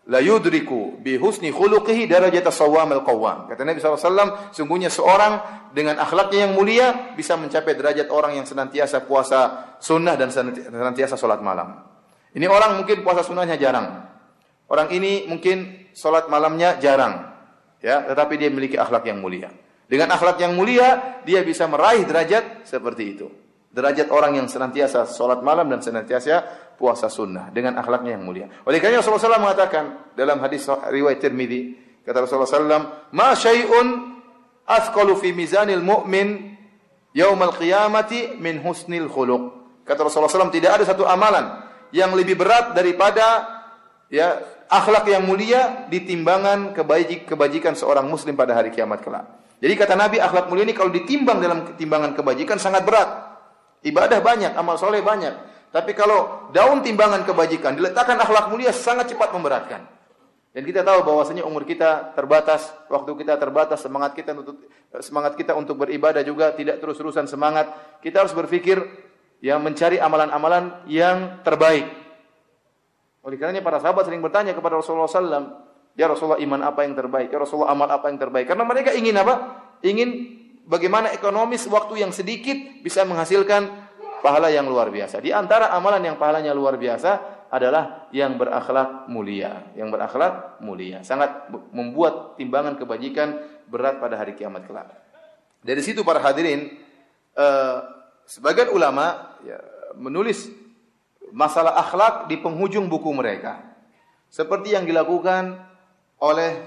la yudriku bi husni khuluqihi darajata shawwamil qawwam. Kata Nabi SAW, sungguhnya seorang dengan akhlaknya yang mulia bisa mencapai derajat orang yang senantiasa puasa sunnah dan senantiasa salat malam. Ini orang mungkin puasa sunnahnya jarang. Orang ini mungkin salat malamnya jarang. Ya, tetapi dia memiliki akhlak yang mulia. Dengan akhlak yang mulia, dia bisa meraih derajat seperti itu. Derajat orang yang senantiasa salat malam dan senantiasa puasa sunnah dengan akhlaknya yang mulia. Oleh karena Rasulullah SAW mengatakan dalam hadis riwayat Tirmidzi, kata Rasulullah SAW, "Ma syai'un athqalu fi mizanil mu'min yaumal qiyamati min husnil khuluq." Kata Rasulullah SAW, tidak ada satu amalan yang lebih berat daripada akhlak yang mulia di timbangan kebajikan seorang muslim pada hari kiamat kelak. Jadi kata Nabi, akhlak mulia ini kalau ditimbang dalam timbangan kebajikan sangat berat. Ibadah banyak, amal soleh banyak. Tapi kalau daun timbangan kebajikan diletakkan akhlak mulia sangat cepat memberatkan. Dan kita tahu bahwasanya umur kita terbatas, waktu kita terbatas, semangat kita untuk beribadah juga tidak terus-terusan semangat. Kita harus berpikir mencari amalan-amalan yang terbaik. Oleh karenanya para sahabat sering bertanya kepada Rasulullah SAW, "Ya Rasulullah, iman apa yang terbaik? Ya Rasulullah, amal apa yang terbaik?" Karena mereka ingin apa? Ingin bagaimana ekonomis waktu yang sedikit bisa menghasilkan pahala yang luar biasa. Di antara amalan yang pahalanya luar biasa adalah yang berakhlak mulia. Yang berakhlak mulia sangat membuat timbangan kebajikan berat pada hari kiamat kelak. Dari situ para hadirin, sebagian ulama menulis masalah akhlak di penghujung buku mereka. Seperti yang dilakukan oleh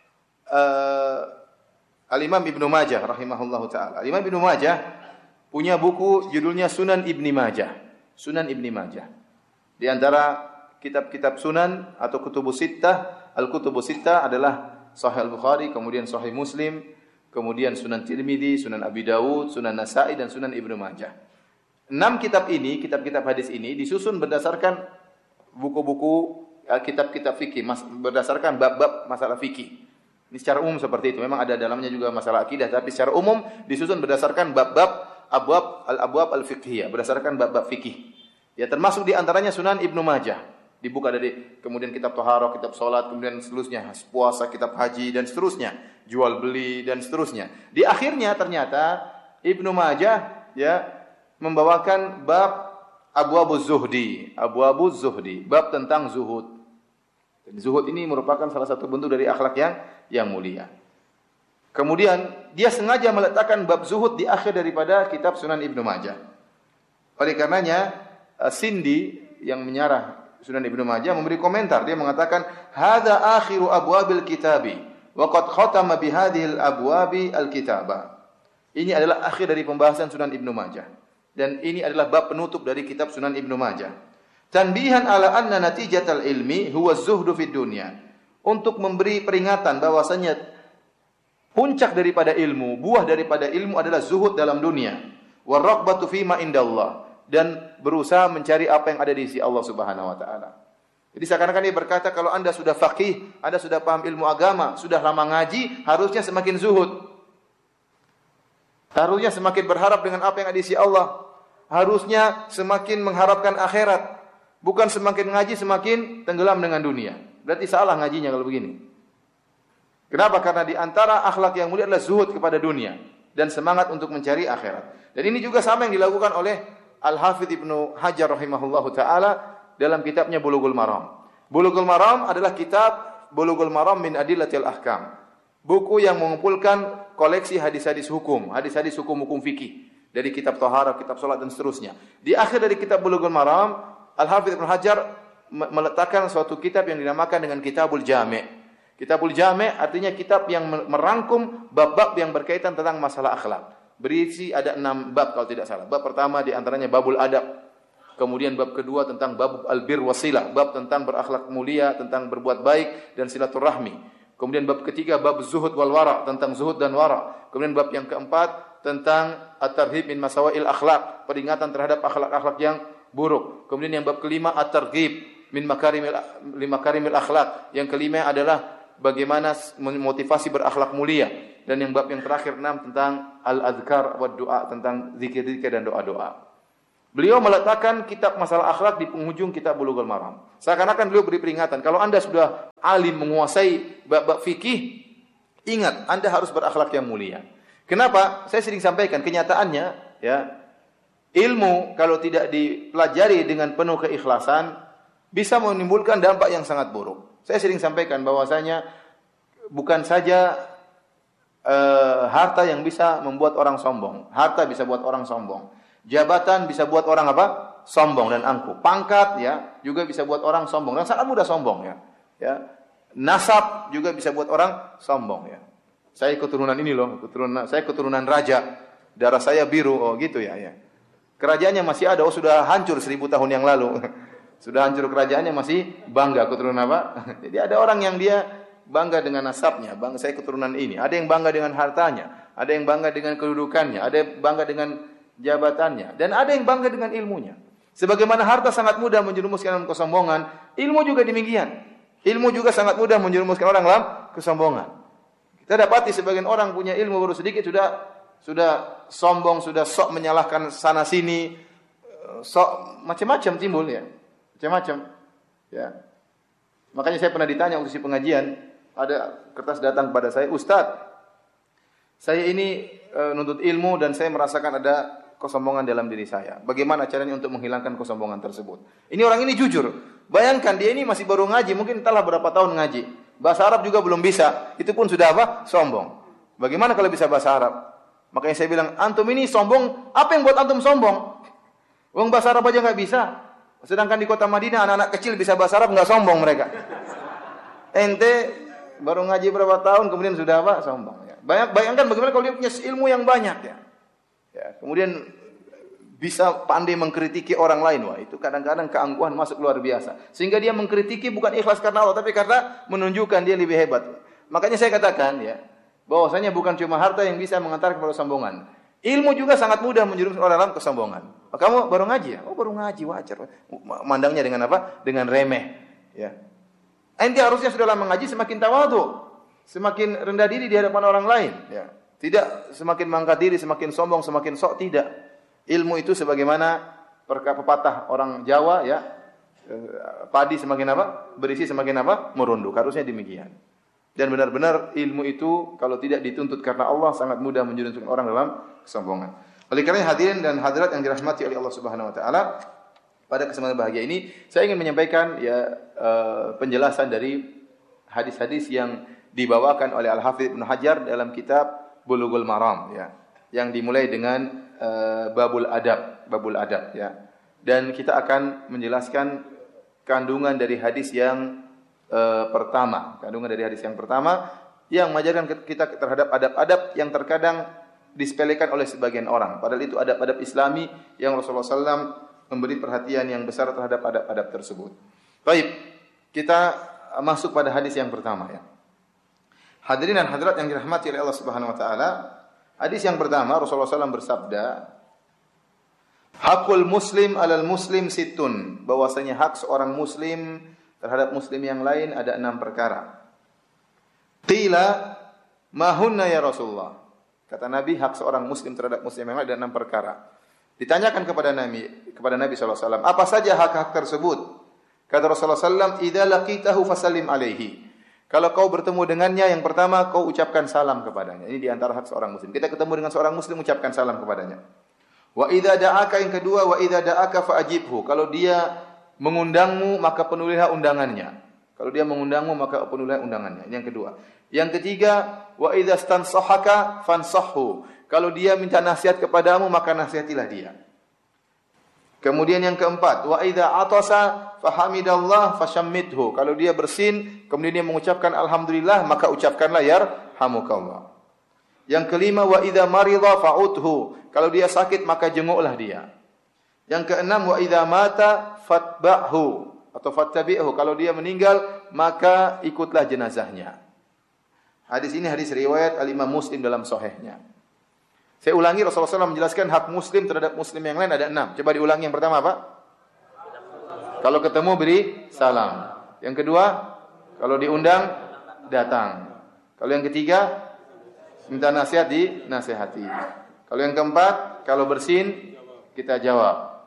Al-Imam Ibnu Majah rahimahullahu taala. Al-Imam Ibnu Majah punya buku judulnya Sunan Ibnu Majah. Sunan Ibnu Majah. Di antara kitab-kitab sunan atau kutubus sittah, al-kutubus sittah adalah Sahih Al-Bukhari, kemudian Sahih Muslim, kemudian Sunan Tirmidzi, Sunan Abi Dawud, Sunan Nasa'i dan Sunan Ibnu Majah. 6 kitab ini, kitab-kitab hadis ini disusun berdasarkan buku-buku kitab-kitab fikih, berdasarkan bab-bab masalah fikih. Ini secara umum seperti itu. Memang ada dalamnya juga masalah akidah, tapi secara umum disusun berdasarkan bab-bab al-abwab al-fiqhiyah, berdasarkan bab-bab fikih. Ya, termasuk di antaranya Sunan Ibnu Majah. Dibuka dari kemudian kitab taharah, kitab salat, kemudian seterusnya puasa, kitab haji dan seterusnya, jual beli dan seterusnya. Di akhirnya ternyata Ibnu Majah membawakan bab abwabuz zuhdi, bab tentang zuhud. Dan zuhud ini merupakan salah satu bentuk dari akhlak yang mulia. Kemudian dia sengaja meletakkan bab zuhud di akhir daripada kitab Sunan Ibnu Majah. Oleh karenanya Sindi yang menyarah Sunan Ibnu Majah memberi komentar. Dia mengatakan, "Hadza akhiru abwabil kitabi wa qad khatama bi hadhil abwabi al-kitaba." Ini adalah akhir dari pembahasan Sunan Ibnu Majah. Dan ini adalah bab penutup dari kitab Sunan Ibnu Majah. Tanbihan ala anna natijatal ilmi huwa zuhdu fid dunya. Untuk memberi peringatan bahwasanya puncak daripada ilmu, buah daripada ilmu adalah zuhud dalam dunia. Wa raghbatu fima indallah, dan berusaha mencari apa yang ada di sisi Allah Subhanahu wa taala. Jadi seakan-akan dia berkata, kalau Anda sudah faqih, Anda sudah paham ilmu agama, sudah lama ngaji, harusnya semakin zuhud. Harusnya semakin berharap dengan apa yang ada di sisi Allah. Harusnya semakin mengharapkan akhirat. Bukan semakin ngaji semakin tenggelam dengan dunia. Berarti salah ngajinya kalau begini. Kenapa? Karena di antara akhlak yang mulia adalah zuhud kepada dunia dan semangat untuk mencari akhirat. Dan ini juga sama yang dilakukan oleh Al-Hafidz Ibnu Hajar rahimahullahu taala dalam kitabnya Bulughul Maram. Bulughul Maram adalah kitab Bulughul Maram min Adillatil Ahkam. Buku yang mengumpulkan koleksi hadis-hadis hukum hukum fikih dari kitab taharah, kitab salat dan seterusnya. Di akhir dari kitab Bulughul Maram, Al-Hafidz Ibnu Hajar meletakkan suatu kitab yang dinamakan dengan Kitabul Jami'. Kitabul Jami' artinya kitab yang merangkum bab-bab yang berkaitan tentang masalah akhlak. Berisi ada 6 bab kalau tidak salah. Bab pertama di antaranya babul adab. Kemudian bab kedua tentang bab albir wasilah, bab tentang berakhlak mulia, tentang berbuat baik dan silaturahmi. Kemudian bab ketiga bab zuhud wal wara, tentang zuhud dan wara. Kemudian bab yang keempat tentang at-tarhib min masawail akhlak, peringatan terhadap akhlak-akhlak yang buruk. Kemudian yang bab kelima at-targhib min makarimil akhlak. Yang kelima adalah bagaimana memotivasi berakhlak mulia. Dan yang bab yang terakhir 6 tentang al-adhkar wa doa, tentang zikir-zikir dan doa-doa. Beliau meletakkan kitab masalah akhlak di penghujung kitab Bulughul Maram. Seakan-akan beliau beri peringatan, kalau Anda sudah alim menguasai bab-bab fikih, ingat Anda harus berakhlak yang mulia. Kenapa? Saya sering sampaikan kenyataannya, ya, ilmu kalau tidak dipelajari dengan penuh keikhlasan bisa menimbulkan dampak yang sangat buruk. Saya sering sampaikan bahwasanya bukan saja harta yang bisa membuat orang sombong. Harta bisa buat orang sombong. Jabatan bisa buat orang apa? Sombong dan angkuh. Pangkat ya juga bisa buat orang sombong dan sangat mudah sombong ya. Ya. Nasab juga bisa buat orang sombong ya. Saya keturunan ini loh, saya keturunan raja. Darah saya biru, oh gitu ya ya. Kerajaannya masih ada, oh sudah hancur 1000 tahun yang lalu. Sudah hancur kerajaannya masih bangga keturunan apa? Jadi ada orang yang dia bangga dengan nasabnya, bangga saya keturunan ini. Ada yang bangga dengan hartanya, ada yang bangga dengan kedudukannya, ada yang bangga dengan jabatannya, dan ada yang bangga dengan ilmunya. Sebagaimana harta sangat mudah menjerumuskan dalam kesombongan, ilmu juga demikian. Ilmu juga sangat mudah menjerumuskan orang dalam kesombongan. Kita dapati sebagian orang punya ilmu baru sedikit sudah sombong, sudah sok menyalahkan sana sini, sok macam-macam timbul ya. Macam-macam. Ya. Makanya saya pernah ditanya waktu pengajian, ada kertas datang kepada saya, "Ustaz, saya ini nuntut ilmu dan saya merasakan ada kesombongan dalam diri saya. Bagaimana caranya untuk menghilangkan kesombongan tersebut?" Ini orang ini jujur. Bayangkan dia ini masih baru ngaji, mungkin entahlah berapa tahun ngaji. Bahasa Arab juga belum bisa. Itu pun sudah apa? Sombong. Bagaimana kalau bisa bahasa Arab? Makanya saya bilang, antum ini sombong. Apa yang buat antum sombong? Wong bahasa Arab aja nggak bisa. Sedangkan di kota Madinah anak-anak kecil bisa bahasa Arab nggak sombong mereka. Ente baru ngaji berapa tahun kemudian sudah apa? Sombong. Ya. Bayangkan bagaimana kalau dia punya ilmu yang banyak ya. Ya, kemudian bisa pandai mengkritiki orang lain. Wah, itu kadang-kadang keangkuhan masuk luar biasa. Sehingga dia mengkritiki bukan ikhlas karena Allah, tapi karena menunjukkan dia lebih hebat. Makanya saya katakan ya, bahwasanya bukan cuma harta yang bisa mengantar kepada kesombongan. Ilmu juga sangat mudah menjerumuskan orang dalam kesombongan. Oh, kamu baru ngaji ya? Oh, baru ngaji, wajar. Mandangnya dengan apa? Dengan remeh. Ya. Ente harusnya sudah lama ngaji semakin tawadhu, semakin rendah diri di hadapan orang lain. Ya. Tidak semakin mengangkat diri, semakin sombong, semakin sok, tidak. Ilmu itu sebagaimana pepatah orang Jawa ya, padi semakin apa? Berisi semakin apa? Merunduk. Harusnya demikian. Dan benar-benar ilmu itu kalau tidak dituntut karena Allah sangat mudah menjerumuskan orang dalam kesombongan. Oleh karena hadirin dan hadirat yang dirahmati oleh Allah Subhanahu wa taala, pada kesempatan bahagia ini saya ingin menyampaikan ya penjelasan dari hadis-hadis yang dibawakan oleh Al-Hafidz Ibnu Hajar dalam kitab Bulughul Maram ya, yang dimulai dengan babul adab ya. Dan kita akan menjelaskan kandungan dari hadis yang pertama, yang mengajarkan kita terhadap adab-adab yang terkadang disepelekan oleh sebagian orang. Padahal itu adab-adab Islami yang Rasulullah SAW memberi perhatian yang besar terhadap adab-adab tersebut. Baik, kita masuk pada hadis yang pertama ya. Hadirin dan hadirat yang dirahmati oleh Allah Subhanahu wa taala, hadis yang pertama Rasulullah SAW bersabda, "Hakul muslim 'alal muslim sittun," bahwasanya hak seorang muslim terhadap muslim yang lain ada 6 perkara. Qila ma hunna ya Rasulullah? Kata Nabi, hak seorang muslim terhadap muslim yang lain ada 6 perkara. Ditanyakan kepada Nabi sallallahu alaihi wasallam, apa saja hak-hak tersebut? Kata Rasulullah sallallahu alaihi wasallam, "Idza laqitahu fasallim alaihi." Kalau kau bertemu dengannya, yang pertama kau ucapkan salam kepadanya. Ini di antara hak seorang muslim. Kita ketemu dengan seorang muslim, ucapkan salam kepadanya. Wa idza da'aka, yang kedua, wa idza da'aka fa'ajibhu. Kalau dia mengundangmu, maka penuhilah undangannya. Kalau dia mengundangmu, maka penuhilah undangannya. Yang kedua. Yang ketiga, wa idza stansahaka fansahhu. Kalau dia minta nasihat kepadamu, maka nasihatilah dia. Kemudian yang keempat, wa idza atasa fahamidallah fashammithu. Kalau dia bersin, kemudian dia mengucapkan alhamdulillah, maka ucapkanlah yarhamukallah. Yang kelima, wa idza marida fa'udhu. Kalau dia sakit, maka jenguklah dia. Yang keenam, wa idza mata fatba'hu atau fattabi'hu. Kalau dia meninggal, maka ikutlah jenazahnya. Hadis ini hadis riwayat Al-Imam Muslim dalam sahihnya. Saya ulangi, Rasulullah SAW menjelaskan hak muslim terhadap muslim yang lain ada 6. Coba diulangi, yang pertama apa? Kalau ketemu beri salam. Yang kedua, kalau diundang datang. Kalau yang ketiga, minta nasihat dinasihati. Kalau yang keempat, kalau bersin kita jawab.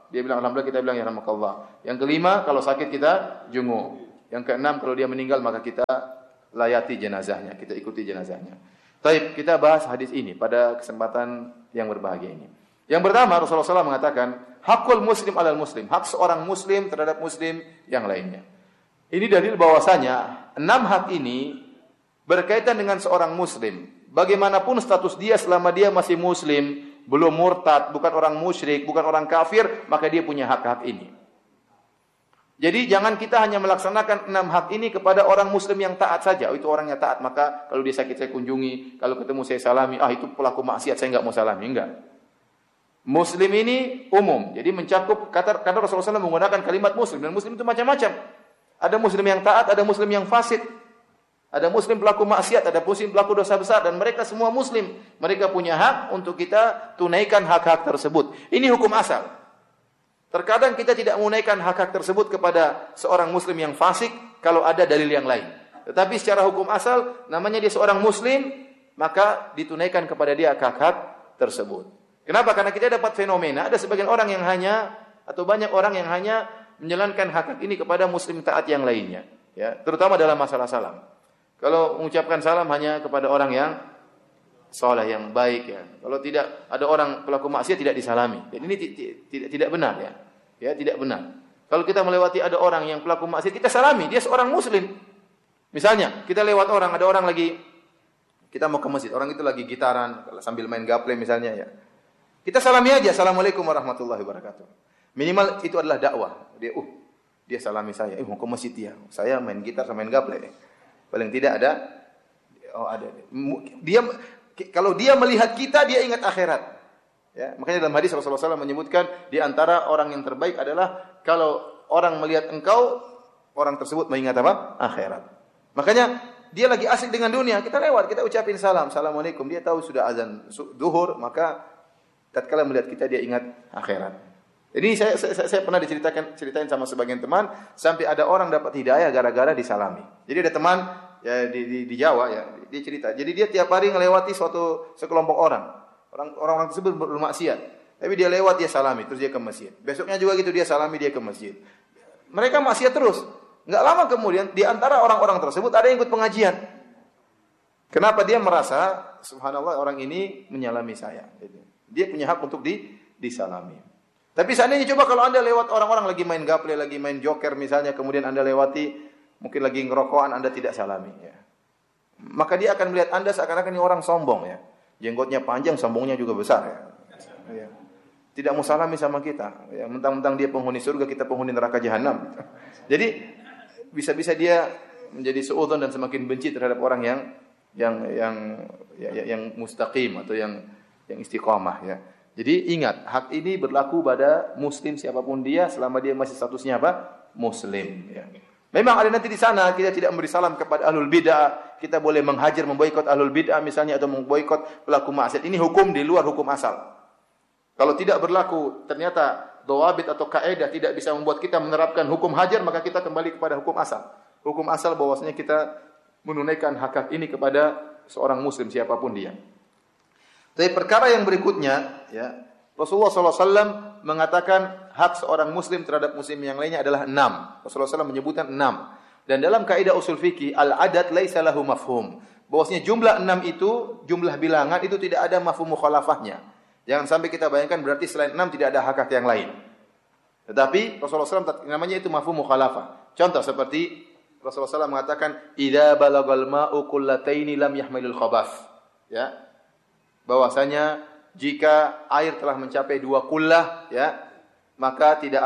Dia bilang alhamdulillah, kita bilang yarhamakallah. Yang kelima, kalau sakit kita jenguk. Yang keenam, kalau dia meninggal maka kita layati jenazahnya, kita ikuti jenazahnya. Baik, kita bahas hadis ini pada kesempatan yang berbahagia ini. Yang pertama, Rasulullah SAW mengatakan, hakul muslim alal muslim, hak seorang muslim terhadap muslim yang lainnya. Ini dalil bahwasanya 6 hak ini berkaitan dengan seorang muslim. Bagaimanapun status dia selama dia masih muslim, belum murtad, bukan orang musyrik, bukan orang kafir, maka dia punya hak-hak ini. Jadi jangan kita hanya melaksanakan 6 hak ini kepada orang muslim yang taat saja. Oh, itu orangnya taat, maka kalau dia sakit saya kunjungi, kalau ketemu saya salami. Ah, itu pelaku maksiat, saya enggak mau salami. Enggak. Muslim ini umum. Jadi mencakup, kata Rasulullah SAW menggunakan kalimat muslim. Dan muslim itu macam-macam. Ada muslim yang taat, ada muslim yang fasik. Ada muslim pelaku maksiat, ada muslim pelaku dosa besar. Dan mereka semua muslim. Mereka punya hak untuk kita tunaikan hak-hak tersebut. Ini hukum asal. Terkadang kita tidak menunaikan hak-hak tersebut kepada seorang muslim yang fasik kalau ada dalil yang lain. Tetapi secara hukum asal, namanya dia seorang muslim, maka ditunaikan kepada dia hak-hak tersebut. Kenapa? Karena kita dapat fenomena, ada sebagian orang yang hanya, atau banyak orang yang hanya menjalankan hak-hak ini kepada muslim taat yang lainnya. Ya, terutama dalam masalah salam. Kalau mengucapkan salam hanya kepada orang yang soleh, yang baik, ya. Kalau tidak ada orang pelaku maksiat tidak disalami. Dan ini tidak benar, ya. Ya, tidak benar. Kalau kita melewati ada orang yang pelaku maksiat, kita salami, dia seorang muslim. Misalnya, kita lewat orang, ada orang lagi, kita mau ke masjid, orang itu lagi gitaran sambil main gaple misalnya, ya. Kita salami aja, assalamualaikum warahmatullahi wabarakatuh. Minimal itu adalah dakwah. Dia salami saya, mau ke masjid dia. Saya main gitar sama main gaple. Paling tidak ada. Dia, kalau dia melihat kita, dia ingat akhirat. Ya, makanya dalam hadis Rasulullah SAW menyebutkan di antara orang yang terbaik adalah kalau orang melihat engkau, orang tersebut mengingat apa? Akhirat. Makanya dia lagi asik dengan dunia, kita lewat, kita ucapin salam, assalamualaikum. Dia tahu sudah azan zuhur, maka tatkala melihat kita dia ingat akhirat. Jadi saya pernah ceritain sama sebagian teman, sampai ada orang dapat hidayah gara-gara disalami. Jadi ada teman ya di Jawa, ya, dia cerita. Jadi dia tiap hari melewati sekelompok orang tersebut bermaksiat. Tapi dia lewat, dia salami, terus dia ke masjid. Besoknya juga gitu, dia salami, dia ke masjid. Mereka maksiat terus. Enggak lama kemudian di antara orang-orang tersebut ada yang ikut pengajian. Kenapa? Dia merasa subhanallah orang ini menyalami saya. Dia punya hak untuk disalami. Tapi seandainya coba kalau Anda lewat orang-orang lagi main gaple, lagi main joker misalnya, kemudian Anda lewati, mungkin lagi ngerokokan, Anda tidak salami, ya. Maka dia akan melihat Anda seakan-akan ini orang sombong, ya. Jenggotnya panjang, sombongnya juga besar, ya. Ya. Tidak mau salami sama kita, ya. Mentang-mentang dia penghuni surga, kita penghuni neraka jahanam. Jadi bisa-bisa dia menjadi suudzon dan semakin benci terhadap orang yang mustaqim atau yang istiqamah, ya. Jadi ingat, hak ini berlaku pada muslim siapapun dia selama dia masih statusnya apa? Muslim, ya. Memang ada nanti di sana kita tidak memberi salam kepada ahlul bid'ah, kita boleh menghajar, memboikot ahlul bid'ah misalnya, atau memboikot pelaku maksiat. Ini hukum di luar hukum asal. Kalau tidak berlaku, ternyata dhawabit atau kaidah tidak bisa membuat kita menerapkan hukum hajar, maka kita kembali kepada hukum asal. Hukum asal bahwasanya kita menunaikan hak-hak ini kepada seorang muslim siapapun dia. Tapi perkara yang berikutnya, ya, Rasulullah SAW mengatakan hak seorang muslim terhadap muslim yang lainnya adalah 6. Rasulullah SAW menyebutkan 6. Dan dalam kaidah usul fikih, al-adad laisa lahu mafhum. Bahwasanya jumlah 6 itu, jumlah bilangan itu tidak ada mafhum mukhalafahnya. Jangan sampai kita bayangkan berarti selain 6 tidak ada hak-hak yang lain. Tetapi Rasulullah SAW namanya itu mafhum mukhalafah. Contoh seperti Rasulullah SAW mengatakan, "Idza balagal ma'u qullataini lam yahmilul khabath." Ya. Bahwasanya jika air telah mencapai 2 kullah, ya, maka tidak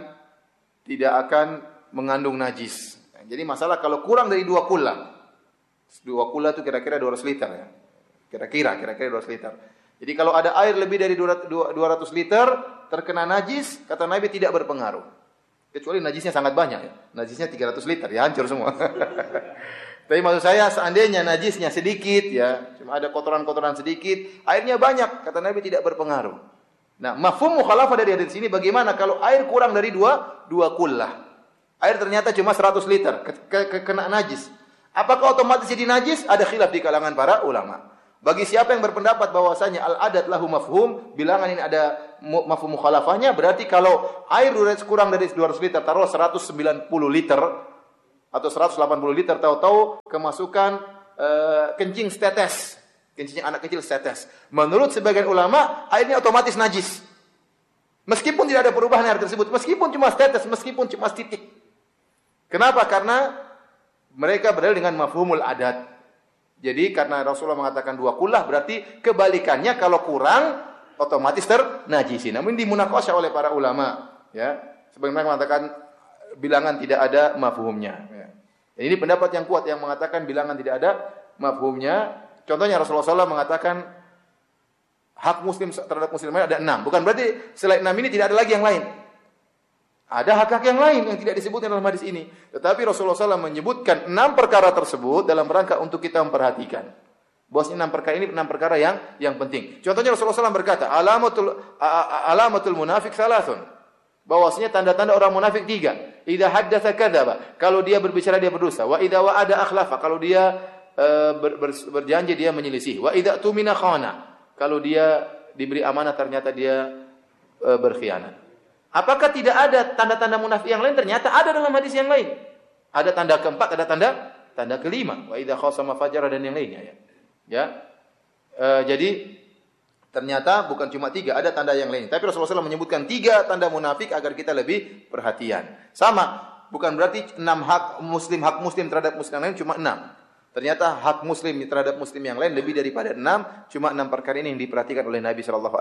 akan mengandung najis. Jadi masalah kalau kurang dari 2 kullah. 2 kullah itu kira-kira 200 liter, ya. Kira-kira 200 liter. Jadi kalau ada air lebih dari 200 liter terkena najis, kata Nabi tidak berpengaruh. Kecuali najisnya sangat banyak, ya. Najisnya 300 liter, ya hancur semua. Tapi maksud saya seandainya najisnya sedikit, ya, cuma ada kotoran-kotoran sedikit, airnya banyak, kata Nabi tidak berpengaruh. Nah, mafhum mukhalafah dari hadis ini bagaimana kalau air kurang dari 2 kullah. Air ternyata cuma 100 liter, kena najis. Apakah otomatis jadi najis? Ada khilaf di kalangan para ulama. Bagi siapa yang berpendapat bahwasanya al-adad lahu mafhum, bilangan ini ada mafhum mukhalafahnya, berarti kalau air kurang dari 200 liter, taruh 190 liter atau 180 liter, tahu-tahu kemasukan kencing setetes, kencing anak kecil setetes. Menurut sebagian ulama, airnya otomatis najis. Meskipun tidak ada perubahan air tersebut, meskipun cuma setetes, meskipun cuma titik. Kenapa? Karena mereka berdalil dengan mafhumul adat. Jadi karena Rasulullah mengatakan 2 kullah, berarti kebalikannya kalau kurang otomatis ternajisi. Namun dimunaqasyah oleh para ulama, ya. Sebagian mereka mengatakan bilangan tidak ada mafhumnya, ya. Ini pendapat yang kuat yang mengatakan bilangan tidak ada mafhumnya. Contohnya Rasulullah SAW mengatakan hak muslim terhadap muslim lain ada 6. Bukan berarti selain 6 ini tidak ada lagi yang lain. Ada hak-hak yang lain yang tidak disebutkan dalam hadis ini. Tetapi Rasulullah SAW menyebutkan 6 perkara tersebut dalam rangka untuk kita memperhatikan. Bahwasanya 6 perkara ini 6 perkara yang penting. Contohnya Rasulullah SAW berkata, alamatul munafik salasun. Bahwasanya tanda-tanda orang munafik 3. Idza haddatsa kadzaba. Kalau dia berbicara dia berdusta. Wa idza wa'ada akhlafa. Kalau dia berjanji dia menyelisih. Wa idza tumina khana. Kalau dia diberi amanah ternyata dia berkhianat. Apakah tidak ada tanda-tanda munafik yang lain? Ternyata ada dalam hadis yang lain. Ada tanda keempat, ada tanda kelima. Wa idza khasama fajara dan yang lainnya, ya. Jadi ternyata bukan cuma 3, ada tanda yang lain. Tapi Rasulullah SAW menyebutkan 3 tanda munafik agar kita lebih perhatian. Sama, bukan berarti 6 hak muslim terhadap muslim yang lain cuma 6. Ternyata hak muslim terhadap muslim yang lain lebih daripada 6. Cuma 6 perkara ini yang diperhatikan oleh Nabi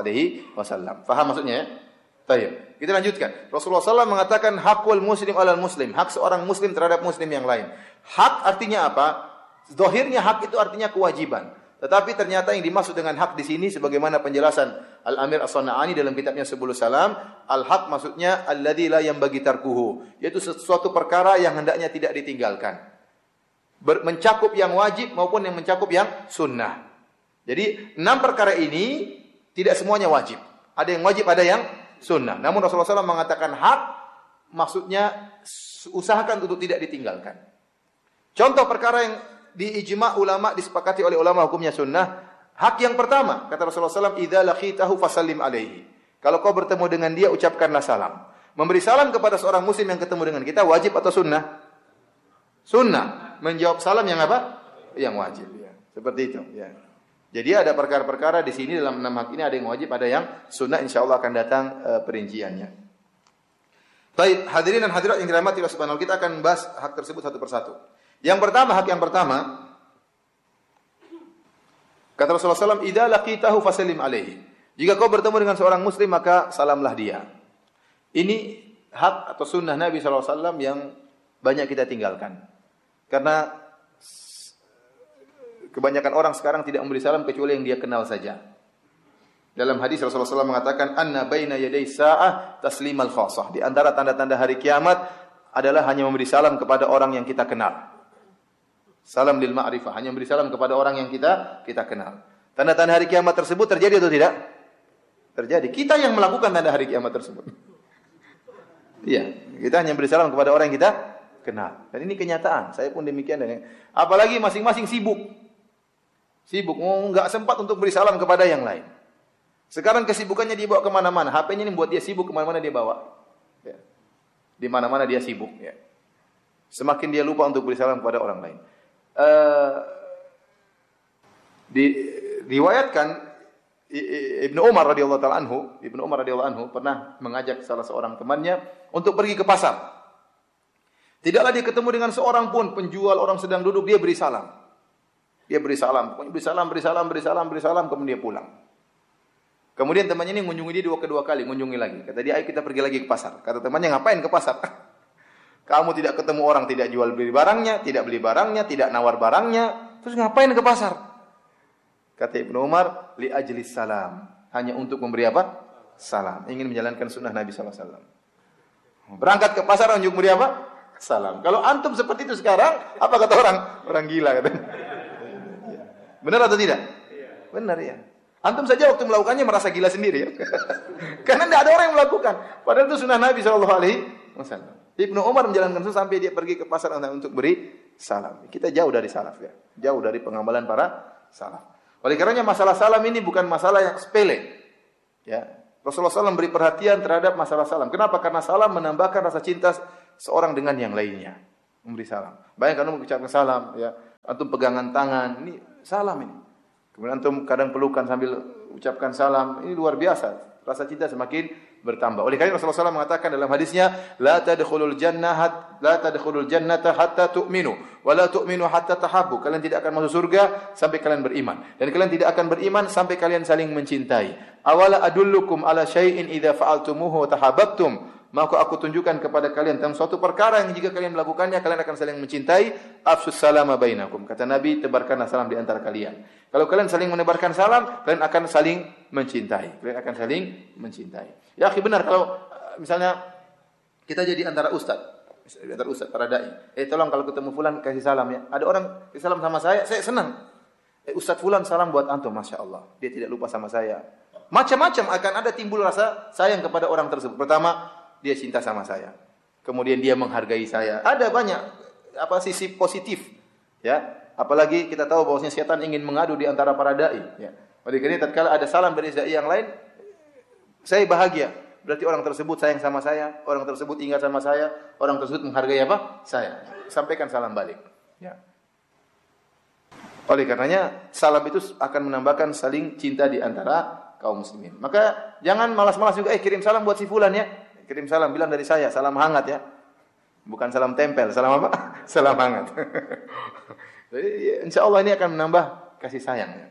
SAW. Faham maksudnya, ya? Baik, kita lanjutkan. Rasulullah SAW mengatakan hakul muslim alal muslim, hak seorang muslim terhadap muslim yang lain. Hak artinya apa? Zahirnya hak itu artinya kewajiban. Tetapi ternyata yang dimaksud dengan hak di sini sebagaimana penjelasan Al-Amir As-Sana'ani dalam kitabnya Subulus Salam, al-haq maksudnya alladzi la yanbaghi tarkuhu, yaitu sesuatu perkara yang hendaknya tidak ditinggalkan. Mencakup yang wajib maupun yang mencakup yang sunnah. Jadi 6 perkara ini tidak semuanya wajib. Ada yang wajib, ada yang sunnah. Namun Rasulullah SAW mengatakan hak, maksudnya usahakan untuk tidak ditinggalkan. Contoh perkara yang diijma' ulama, disepakati oleh ulama hukumnya sunnah. Hak yang pertama, kata Rasulullah SAW, idza laqitahu fasallim alaihi. Kalau kau bertemu dengan dia, ucapkanlah salam. Memberi salam kepada seorang muslim yang ketemu dengan kita wajib atau sunnah? Sunnah. Menjawab salam yang apa? Yang wajib, ya. Seperti itu, ya. Jadi ada perkara-perkara di sini dalam 6 hak ini ada yang wajib, ada yang sunnah. Insyaallah akan datang perinciannya. Baik, hadirin dan hadirat yang dirahmati Allah Subhanahu wa taala, kita akan bahas hak tersebut satu persatu. Yang pertama, hak yang pertama, kata Rasulullah SAW, idza laqitahu fasallim alaihi. Jika kau bertemu dengan seorang muslim maka salamlah dia. Ini hak atau sunnah Nabi SAW yang banyak kita tinggalkan. Karena kebanyakan orang sekarang tidak memberi salam kecuali yang dia kenal saja. Dalam hadis Rasulullah SAW mengatakan, anna baina yaday sa'ah taslimal khasah. Di antara tanda-tanda hari kiamat adalah hanya memberi salam kepada orang yang kita kenal. Salam lil ma'rifah, hanya memberi salam kepada orang yang kita kenal. Tanda-tanda hari kiamat tersebut terjadi atau tidak? Terjadi. Kita yang melakukan tanda hari kiamat tersebut. Iya, kita hanya memberi salam kepada orang yang kita kenal. Dan ini kenyataan. Saya pun demikian. Apalagi masing-masing sibuk, nggak sempat untuk beri salam kepada yang lain. Sekarang kesibukannya dibawa kemana-mana. HP-nya ini buat dia sibuk, kemana-mana dia bawa. Ya. Di mana-mana dia sibuk. Ya. Semakin dia lupa untuk beri salam kepada orang lain. Diriwayatkan Ibnu Umar radhiyallahu taala anhu pernah mengajak salah seorang temannya untuk pergi ke pasar. Tidaklah dia ketemu dengan seorang pun penjual, orang sedang duduk, dia beri salam. Dia beri salam, kemudian dia pulang. Kemudian temannya ini mengunjungi dia kedua kali, mengunjungi lagi. Kata dia, ayo kita pergi lagi ke pasar. Kata temannya, ngapain ke pasar? Kamu tidak ketemu orang, tidak jual beli barangnya, tidak beli barangnya, tidak nawar barangnya. Terus ngapain ke pasar? Kata Ibnu Umar, li ajlis salam. Hanya untuk memberi apa? Salam. Ingin menjalankan sunnah Nabi SAW. Berangkat ke pasar untuk memberi apa? Salam. Kalau antum seperti itu sekarang, apa kata orang? Orang gila katanya. Benar atau tidak? Benar ya. Antum saja waktu melakukannya merasa gila sendiri ya. Karena tidak ada orang yang melakukan. Padahal itu sunnah Nabi SAW. Ibnu Umar menjalankan itu sampai dia pergi ke pasar untuk beri salam. Kita jauh dari salaf ya. Jauh dari pengamalan para salaf. Oleh karenanya masalah salam ini bukan masalah yang sepele. Ya. Rasulullah SAW beri perhatian terhadap masalah salam. Kenapa? Karena salam menambahkan rasa cinta seorang dengan yang lainnya. Memberi salam. Bayangkan kamu mengucapkan salam, ya. Antum pegangan tangan, ini salam ini. Kemudian antum kadang pelukan sambil ucapkan salam, ini luar biasa. Rasa cinta semakin bertambah. Oleh karena Rasulullah SAW mengatakan dalam hadisnya, la tadkhulul jannata hatta tu'minu, wa la tu'minu hatta tahabbu. Kalian tidak akan masuk surga sampai kalian beriman, dan kalian tidak akan beriman sampai kalian saling mencintai. Awala adullukum ala syai'in idza fa'altumuhu tahabbtum. Maka aku tunjukkan kepada kalian tentang suatu perkara yang jika kalian melakukannya kalian akan saling mencintai. Afsus salama bainakum. Kata Nabi, tebarkanlah salam di antara kalian. Kalau kalian saling menebarkan salam, kalian akan saling mencintai. Kalian akan saling mencintai. Ya, akhi, benar kalau misalnya kita jadi antara ustaz para dai. Tolong kalau ketemu fulan kasih salam ya. Ada orang kasih salam sama saya senang. Ustaz fulan salam buat antum, Masya Allah. Dia tidak lupa sama saya. Macam-macam akan ada timbul rasa sayang kepada orang tersebut. Pertama, dia cinta sama saya. Kemudian dia menghargai saya. Ada banyak sisi positif, ya. Apalagi kita tahu bahwasanya setan ingin mengadu di antara para dai, ya. Oleh karena tatkala ada salam dari dai yang lain, saya bahagia. Berarti orang tersebut sayang sama saya, orang tersebut ingat sama saya, orang tersebut menghargai apa? Saya. Sampaikan salam balik, ya. Oleh karenanya salam itu akan menambahkan saling cinta di antara kaum muslimin. Maka jangan malas-malas juga kirim salam buat si fulan ya. Kirim salam, bilang dari saya, salam hangat ya. Bukan salam tempel, salam apa? Salam hangat. Jadi insya Allah ini akan menambah kasih sayang ya.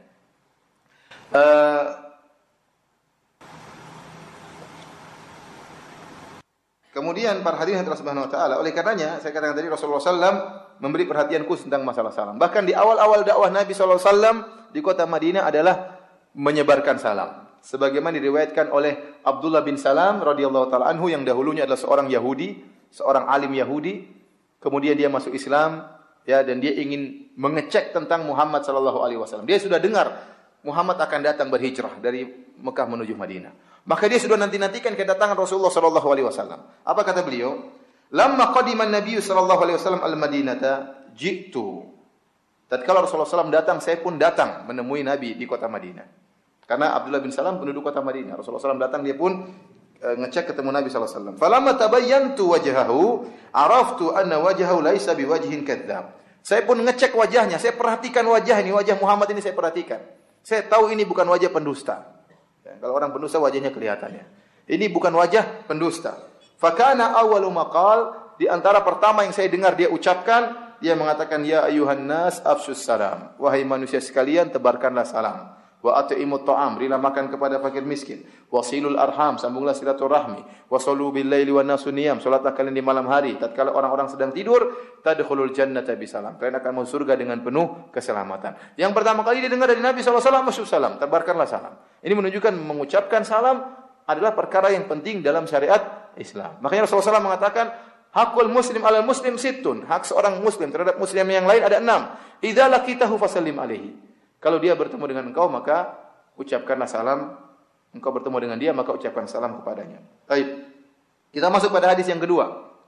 Kemudian para hadirin Allah Subhanahu wa taala, oleh karenanya saya katakan tadi Rasulullah SAW memberi perhatian khusus tentang masalah salam. Bahkan di awal-awal dakwah Nabi SAW di kota Madinah adalah menyebarkan salam. Sebagaimana diriwayatkan oleh Abdullah bin Salam radhiyallahu taala anhu yang dahulunya adalah seorang Yahudi, seorang alim Yahudi, kemudian dia masuk Islam ya, dan dia ingin mengecek tentang Muhammad sallallahu alaihi wasallam. Dia sudah dengar Muhammad akan datang berhijrah dari Mekah menuju Madinah. Maka dia sudah nanti-nantikan kedatangan Rasulullah sallallahu alaihi wasallam. Apa kata beliau? Lamma qadima an-nabiy sallallahu alaihi wasallam al-Madinata, ji'tu. Tatkala Rasulullah SAW datang, saya pun datang menemui Nabi di kota Madinah. Karena Abdullah bin Salam penduduk kota Madinah. Rasulullah SAW datang, dia pun ngecek ketemu Nabi SAW. Falamma tabayyantu wajhahu, araftu anna wajhahu laisa biwajhin kadzdzab. Saya pun ngecek wajahnya, saya perhatikan wajah ini, wajah Muhammad ini saya perhatikan. Saya tahu ini bukan wajah pendusta. Ya, kalau orang pendusta wajahnya kelihatannya. Ini bukan wajah pendusta. Fakana awwalu maqal, di antara pertama yang saya dengar dia ucapkan, dia mengatakan, ya ayuhan nas afsus salam. Wahai manusia sekalian, tebarkanlah salam. Wa at'imut ta'am, berilah makan kepada fakir miskin. Wasilul arham, sambunglah silaturahmi. Wasallu bil laili wan nasu niyam, salatlah kalian di malam hari tatkala orang-orang sedang tidur. Tadkhulul jannata bisalam, kalian akan masuk surga dengan penuh keselamatan. Yang pertama kali dia dengar dari Nabi SAW, masuk salam, tebarkanlah salam. Ini menunjukkan mengucapkan salam adalah perkara yang penting dalam syariat Islam. Makanya Rasulullah SAW mengatakan, hakul muslim alal muslim sittun, hak seorang muslim terhadap muslim yang lain ada 6. Idza laqitahu fasallim alaihi. Kalau dia bertemu dengan engkau, maka ucapkanlah salam. Engkau bertemu dengan dia, maka ucapkan salam kepadanya. Baik. Kita masuk pada hadis yang kedua.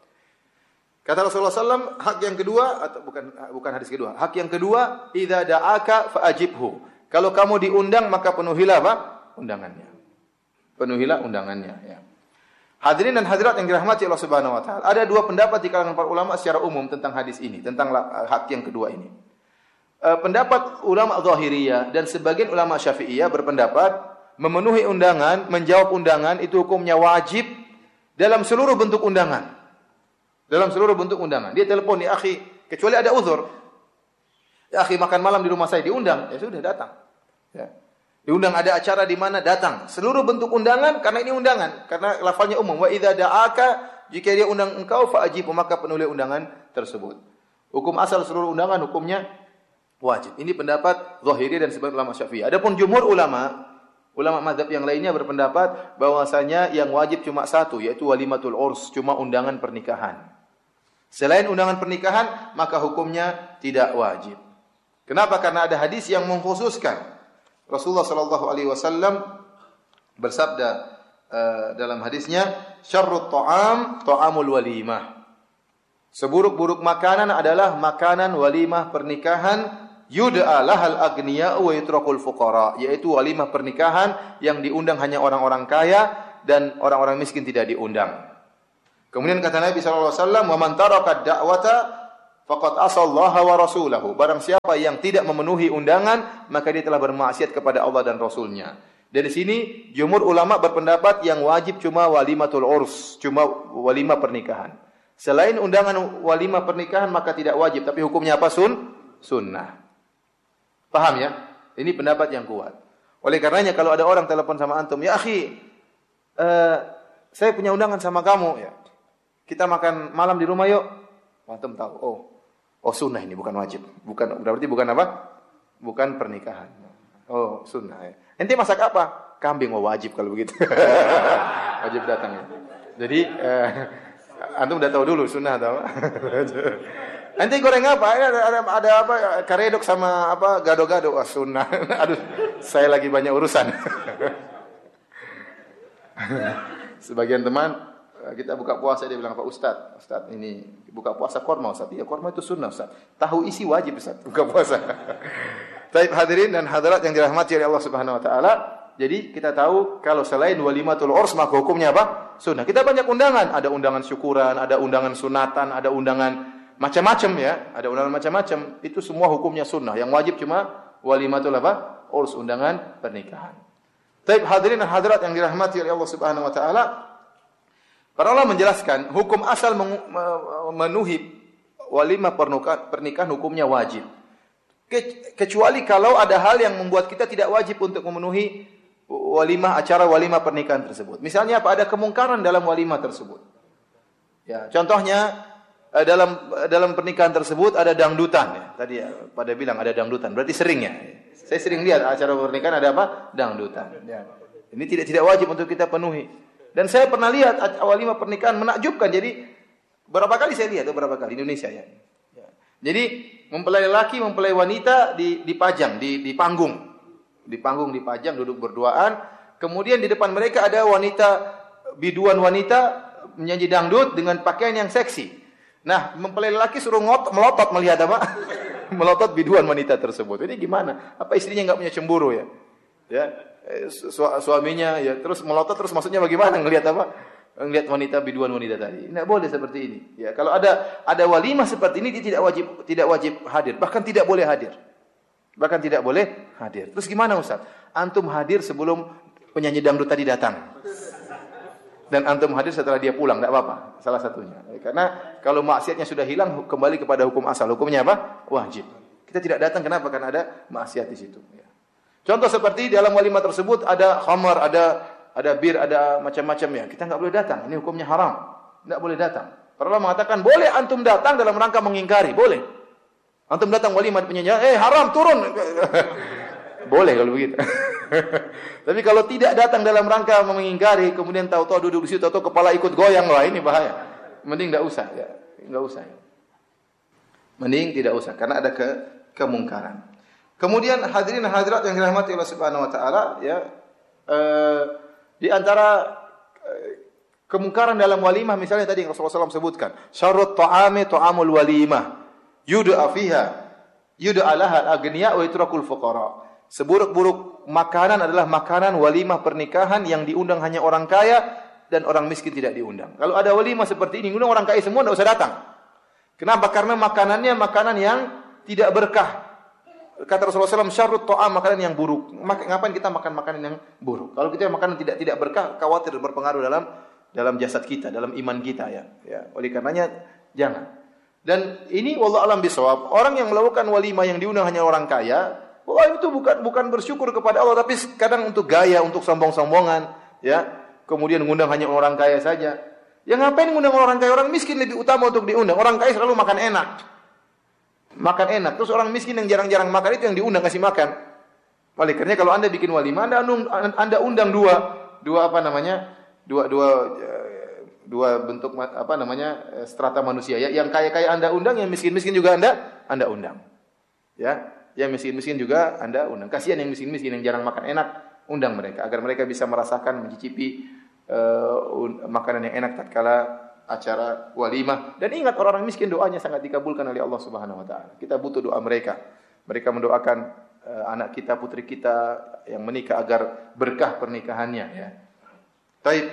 Kata Rasulullah SAW, hak yang kedua, atau bukan hadis kedua. Hak yang kedua, idza da'aka fa'ajibhu. Kalau kamu diundang, maka penuhilah apa? Undangannya. Penuhilah undangannya. Ya. Hadirin dan hadirat yang dirahmati Allah Subhanahu wa taala. Ada dua pendapat di kalangan para ulama secara umum tentang hadis ini, tentang hak yang kedua ini. Pendapat ulama Zahiriyah dan sebagian ulama Syafi'iyah berpendapat memenuhi undangan, menjawab undangan itu hukumnya wajib dalam seluruh bentuk undangan. Dalam seluruh bentuk undangan. Dia telepon, ya akhi, kecuali ada uzur. Ya akhi, makan malam di rumah saya, diundang, ya sudah datang. Ya. Diundang ada acara di mana, datang. Seluruh bentuk undangan, karena ini undangan, karena lafalnya umum. Wa idza da'aka, jika dia undang engkau fa'ajib, maka penuhi undangan tersebut. Hukum asal seluruh undangan hukumnya wajib. Ini pendapat Zahiri dan sebagian ulama Syafi'i. Adapun jumhur ulama mazhab yang lainnya berpendapat bahwasanya yang wajib cuma satu, yaitu walimatul urs, cuma undangan pernikahan. Selain undangan pernikahan, maka hukumnya tidak wajib. Kenapa? Karena ada hadis yang mengkhususkan. Rasulullah sallallahu alaihi wasallam bersabda dalam hadisnya, syarrut ta'am ta'amul walimah. Seburuk-buruk makanan adalah makanan walimah pernikahan yud'a lahal aghniya wa yutrakul fuqara, yaitu walimah pernikahan yang diundang hanya orang-orang kaya dan orang-orang miskin tidak diundang. Kemudian kata Nabi sallallahu alaihi wasallam, "Wa man taraka da'wata faqad asallaha wa rasulahu." Barang siapa yang tidak memenuhi undangan, maka dia telah bermaksiat kepada Allah dan Rasulnya. Dari sini jumhur ulama berpendapat yang wajib cuma walimatul urs, cuma walimah pernikahan. Selain undangan walimah pernikahan maka tidak wajib, tapi hukumnya apa? Sunnah. Paham ya? Ini pendapat yang kuat. Oleh karenanya kalau ada orang telepon sama antum, "Ya akhi, saya punya undangan sama kamu ya. Kita makan malam di rumah yuk." Antum tahu, oh sunnah ini bukan wajib. Bukan, berarti bukan apa? Bukan pernikahan. Oh, sunnah ya. Ente masak apa? Kambing. Oh, wajib kalau begitu. Wajib datang ya. Jadi antum udah tahu dulu sunnah atau apa? Ente goreng apa? Ada apa? Karedok sama apa? Gado-gado. Wah, sunnah. Aduh, saya lagi banyak urusan. Sebagian teman kita buka puasa dia bilang, "Pak Ustaz ini buka puasa korma Ustaz." Iya, korma itu sunnah Ustaz. Tahu isi wajib Ustaz buka puasa. Baik hadirin dan hadirat yang dirahmati oleh Allah Subhanahu wa taala. Jadi kita tahu kalau selain walimatul urs maka hukumnya apa? Sunnah. Kita banyak undangan, ada undangan syukuran, ada undangan sunatan, ada undangan macam-macam ya, ada undangan macam-macam. Itu semua hukumnya sunnah. Yang wajib cuma walimatul apa? Urs, undangan pernikahan. Baik hadirin dan hadirat yang dirahmati oleh Allah Subhanahu wa taala. Para ulama menjelaskan hukum asal memenuhi walimah pernikahan hukumnya wajib. Kecuali kalau ada hal yang membuat kita tidak wajib untuk memenuhi acara walimah pernikahan tersebut. Misalnya apa? Ada kemungkaran dalam walimah tersebut. Ya, contohnya dalam pernikahan tersebut ada dangdutan ya. Tadi ya, pada bilang ada dangdutan. Berarti sering ya. Saya sering lihat acara pernikahan ada apa? Dangdutan. Ya. Ini tidak wajib untuk kita penuhi. Dan saya pernah lihat walimah pernikahan menakjubkan. Jadi berapa kali saya lihat? Berapa kali Indonesia ya. Jadi mempelai laki, mempelai wanita dipajang di panggung. Di panggung dipajang duduk berduaan. Kemudian di depan mereka ada biduan wanita menyanyi dangdut dengan pakaian yang seksi. Nah, mempelai laki suruh melotot melihat apa? Melotot biduan wanita tersebut. Ini gimana? Apa istrinya enggak punya cemburu ya? Ya, suaminya ya terus melotot terus maksudnya bagaimana ngelihat apa? Ngelihat biduan wanita tadi. Tidak boleh seperti ini. Ya, kalau ada walimah seperti ini dia tidak wajib hadir, bahkan tidak boleh hadir. Bahkan tidak boleh hadir. Terus gimana Ustaz? Antum hadir sebelum penyanyi dangdut tadi datang. Dan antum hadir setelah dia pulang, tidak apa-apa. Salah satunya. Karena kalau maksiatnya sudah hilang kembali kepada hukum asal. Hukumnya apa? Wajib. Kita tidak datang kenapa? Karena ada maksiat di situ. Ya. Contoh seperti dalam walimah tersebut ada khamar, ada bir, ada macam-macam ya. Kita enggak boleh datang. Ini hukumnya haram. Enggak boleh datang. Para ulama mengatakan boleh antum datang dalam rangka mengingkari, boleh. Antum datang walimah penyanyi, haram turun. Boleh kalau begitu. Tapi kalau tidak datang dalam rangka mengingkari, kemudian tahu-tahu duduk di situ, tahu-tahu kepala ikut goyang, wah ini bahaya. Mending enggak usah ya. Enggak usah. Mending tidak usah karena ada kemungkaran. Kemudian hadirin dan hadirat yang dirahmati Allah Subhanahu wa taala ya, di antara kemungkaran dalam walimah misalnya tadi yang Rasulullah SAW sebutkan, syarrut ta'ami ta'amul walimah yud'a fiha yud'a laha al-aghniya wa yutrakul fuqara. Seburuk-buruk makanan adalah makanan walimah pernikahan yang diundang hanya orang kaya dan orang miskin tidak diundang. Kalau ada walimah seperti ini, undang orang kaya semua tidak usah datang. Kenapa? Karena makanannya makanan yang tidak berkah. Kata Rasulullah SAW, syarrut ta'am, makanan yang buruk. Ngapain kita makan makanan yang buruk? Kalau kita makanan tidak berkah, khawatir berpengaruh dalam jasad kita, dalam iman kita ya. Oleh karenanya jangan. Dan ini wallahu alam bisawab, orang yang melakukan walimah yang diundang hanya orang kaya, itu bukan bersyukur kepada Allah, tapi kadang untuk gaya, untuk sombong-sombongan, ya. Kemudian mengundang hanya orang kaya saja. Ya ngapain mengundang orang kaya? Orang miskin lebih utama untuk diundang. Orang kaya selalu makan enak. Makan enak. Terus orang miskin yang jarang-jarang makan itu yang diundang kasih makan. Oleh karena kalau Anda bikin walimah, Anda undang dua bentuk strata manusia ya. Yang kaya-kaya Anda undang, yang miskin-miskin juga Anda undang. Ya, yang miskin-miskin juga Anda undang. Kasihan yang miskin-miskin yang jarang makan enak, undang mereka agar mereka bisa merasakan mencicipi makanan yang enak tatkala acara walimah. Dan ingat orang-orang miskin doanya sangat dikabulkan oleh Allah Subhanahu wa taala. Kita butuh doa mereka. Mereka mendoakan anak kita, putri kita yang menikah agar berkah pernikahannya, ya. Baik.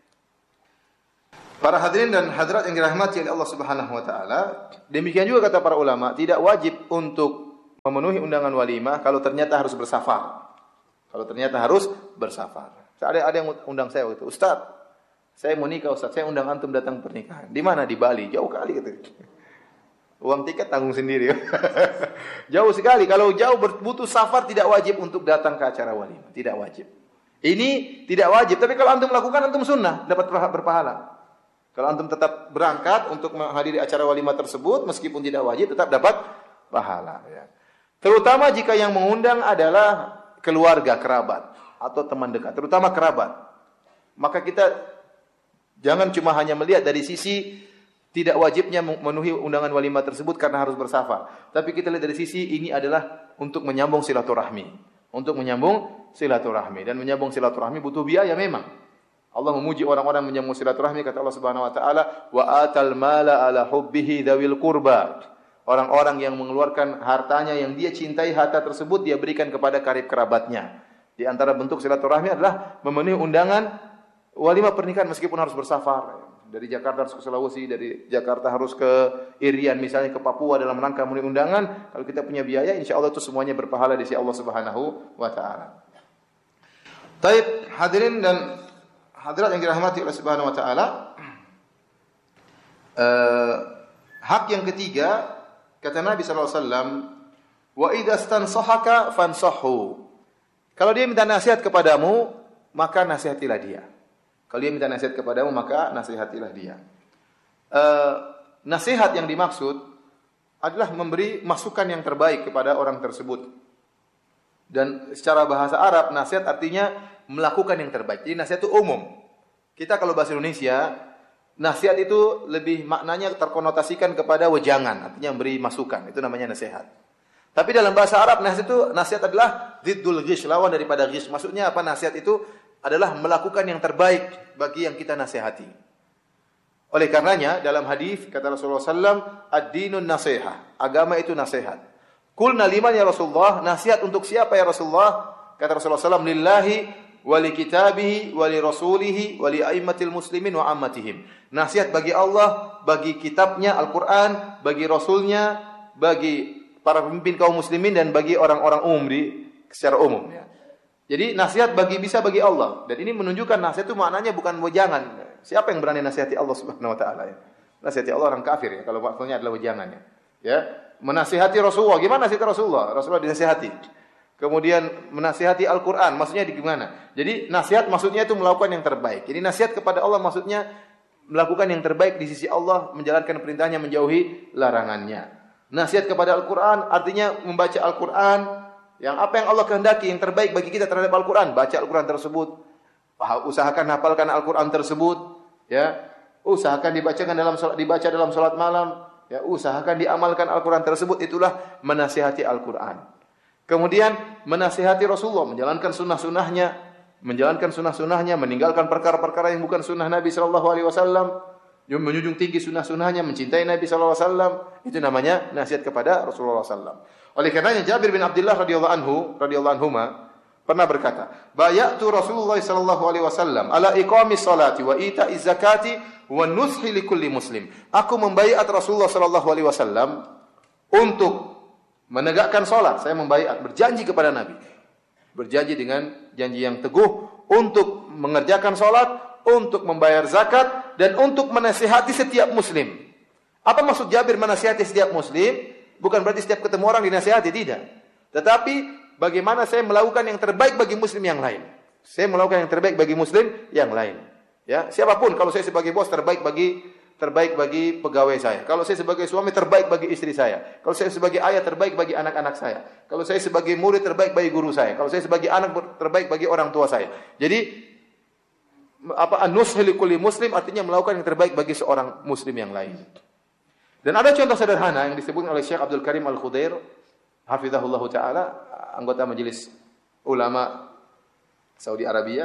Para hadirin dan hadirat yang dirahmati oleh Allah Subhanahu wa taala, demikian juga kata para ulama, tidak wajib untuk memenuhi undangan walimah kalau ternyata harus bersafar. Kalau ternyata harus bersafar. Ada yang undang saya waktu itu, "Ustaz, saya mau nikah Ustaz, saya undang antum datang pernikahan." "Di mana?" "Di Bali." "Jauh kali," gitu. Uang tiket tanggung sendiri. Jauh sekali. Kalau jauh butuh safar tidak wajib untuk datang ke acara walimah, tidak wajib. Ini tidak wajib, tapi kalau antum lakukan antum sunnah, dapat berpahala. Kalau antum tetap berangkat untuk menghadiri acara walimah tersebut meskipun tidak wajib tetap dapat pahala, ya. Terutama jika yang mengundang adalah keluarga, kerabat atau teman dekat, terutama kerabat. Maka kita jangan cuma hanya melihat dari sisi tidak wajibnya memenuhi undangan walimah tersebut karena harus bersafar. Tapi kita lihat dari sisi ini adalah untuk menyambung silaturahmi. Untuk menyambung silaturahmi. Dan menyambung silaturahmi butuh biaya memang. Allah memuji orang-orang menyambung silaturahmi, kata Allah Subhanahu wa taala, "Wa atal mala ala hubbihi dzawil qurba." Orang-orang yang mengeluarkan hartanya yang dia cintai, harta tersebut dia berikan kepada karib kerabatnya. Di antara bentuk silaturahmi adalah memenuhi undangan walimah pernikahan meskipun harus bersafar. Dari Jakarta harus ke Sulawesi, dari Jakarta harus ke Irian misalnya, ke Papua dalam rangka memenuhi undangan. Kalau kita punya biaya, insyaallah itu semuanya berpahala di sisi Allah Subhanahu wa taala. Taib, hadirin dan hadirat yang dirahmati oleh Subhanahu wa taala. Hak yang ketiga, kata Nabi sallallahu alaihi wasallam, "Wa idza stansahaka fansahhu." Kalau dia minta nasihat kepadamu, maka nasihatilah dia. Kalau dia minta nasihat kepadamu, maka nasihatilah dia. Nasihat yang dimaksud adalah memberi masukan yang terbaik kepada orang tersebut. Dan secara bahasa Arab, nasihat artinya melakukan yang terbaik. Jadi nasihat itu umum. Kita kalau bahasa Indonesia, nasihat itu lebih maknanya terkonotasikan kepada wejangan, artinya memberi masukan. Itu namanya nasihat. Tapi dalam bahasa Arab, nasihat adalah ziddul ghish, lawan daripada ghish. Maksudnya apa? Nasihat itu adalah melakukan yang terbaik bagi yang kita nasihati. Oleh karenanya dalam hadis kata Rasulullah SAW, ad-dinun nasihah, agama itu nasihat. Qulna liman ya Rasulullah, nasihat untuk siapa ya Rasulullah? Kata Rasulullah SAW, lillahi wa li kitabihi wa li rasulihi wa li aimmatil muslimin wa ammatihim. Nasihat bagi Allah, bagi kitabnya Al-Quran, bagi rasulnya, bagi para pemimpin kaum muslimin dan bagi orang-orang umum secara umum, ya. Jadi nasihat bisa bagi Allah, dan ini menunjukkan nasihat itu maknanya bukan wejangan. Siapa yang berani nasihati Allah Subhanahu wa taala, ya? Nasihati Allah orang kafir, ya, kalau maksudnya adalah wejangannya. Ya, menasihati Rasulullah, gimana nasihati Rasulullah? Rasulullah dinasihati. Kemudian menasihati Al-Qur'an, maksudnya di gimana? Jadi nasihat maksudnya itu melakukan yang terbaik. Jadi nasihat kepada Allah maksudnya melakukan yang terbaik di sisi Allah, menjalankan perintahnya, menjauhi larangannya. Nasihat kepada Al-Qur'an artinya membaca Al-Qur'an, yang apa yang Allah kehendaki yang terbaik bagi kita terhadap Al-Qur'an, baca Al-Qur'an tersebut, usahakan hafalkan Al-Qur'an tersebut, ya. Usahakan dibaca dalam salat malam, ya, usahakan diamalkan Al-Qur'an tersebut, itulah menasihati Al-Qur'an. Kemudian menasihati Rasulullah, menjalankan sunnah-sunnahnya, meninggalkan perkara-perkara yang bukan sunnah Nabi sallallahu alaihi wasallam, menjunjung tinggi sunnah-sunnahnya, mencintai Nabi sallallahu alaihi wasallam, itu namanya nasihat kepada Rasulullah sallallahu alaihi wasallam. Oleh karenanya Jabir bin Abdullah radhiyallahu anhuma pernah berkata, "Bayatu Rasulullah sallallahu alaihi wasallam ala iqamis salati wa ita'iz zakati wa nushi likulli muslim." Aku membaiat Rasulullah sallallahu alaihi wasallam untuk menegakkan salat. Saya membaiat, berjanji kepada Nabi. Berjanji dengan janji yang teguh untuk mengerjakan salat, untuk membayar zakat dan untuk menasihati setiap muslim. Apa maksud Jabir menasihati setiap muslim? Bukan berarti setiap ketemu orang dinasihati, tidak. Tetapi bagaimana saya melakukan yang terbaik bagi muslim yang lain. Saya melakukan yang terbaik bagi muslim yang lain. Ya, siapapun, kalau saya sebagai bos terbaik bagi pegawai saya. Kalau saya sebagai suami terbaik bagi istri saya. Kalau saya sebagai ayah terbaik bagi anak-anak saya. Kalau saya sebagai murid terbaik bagi guru saya. Kalau saya sebagai anak terbaik bagi orang tua saya. Jadi an-nushi likulli muslim artinya melakukan yang terbaik bagi seorang muslim yang lain. Dan ada contoh sederhana yang disebutkan oleh Syekh Abdul Karim Al-Khudair, hafizahullah ta'ala, anggota majelis ulama Saudi Arabia.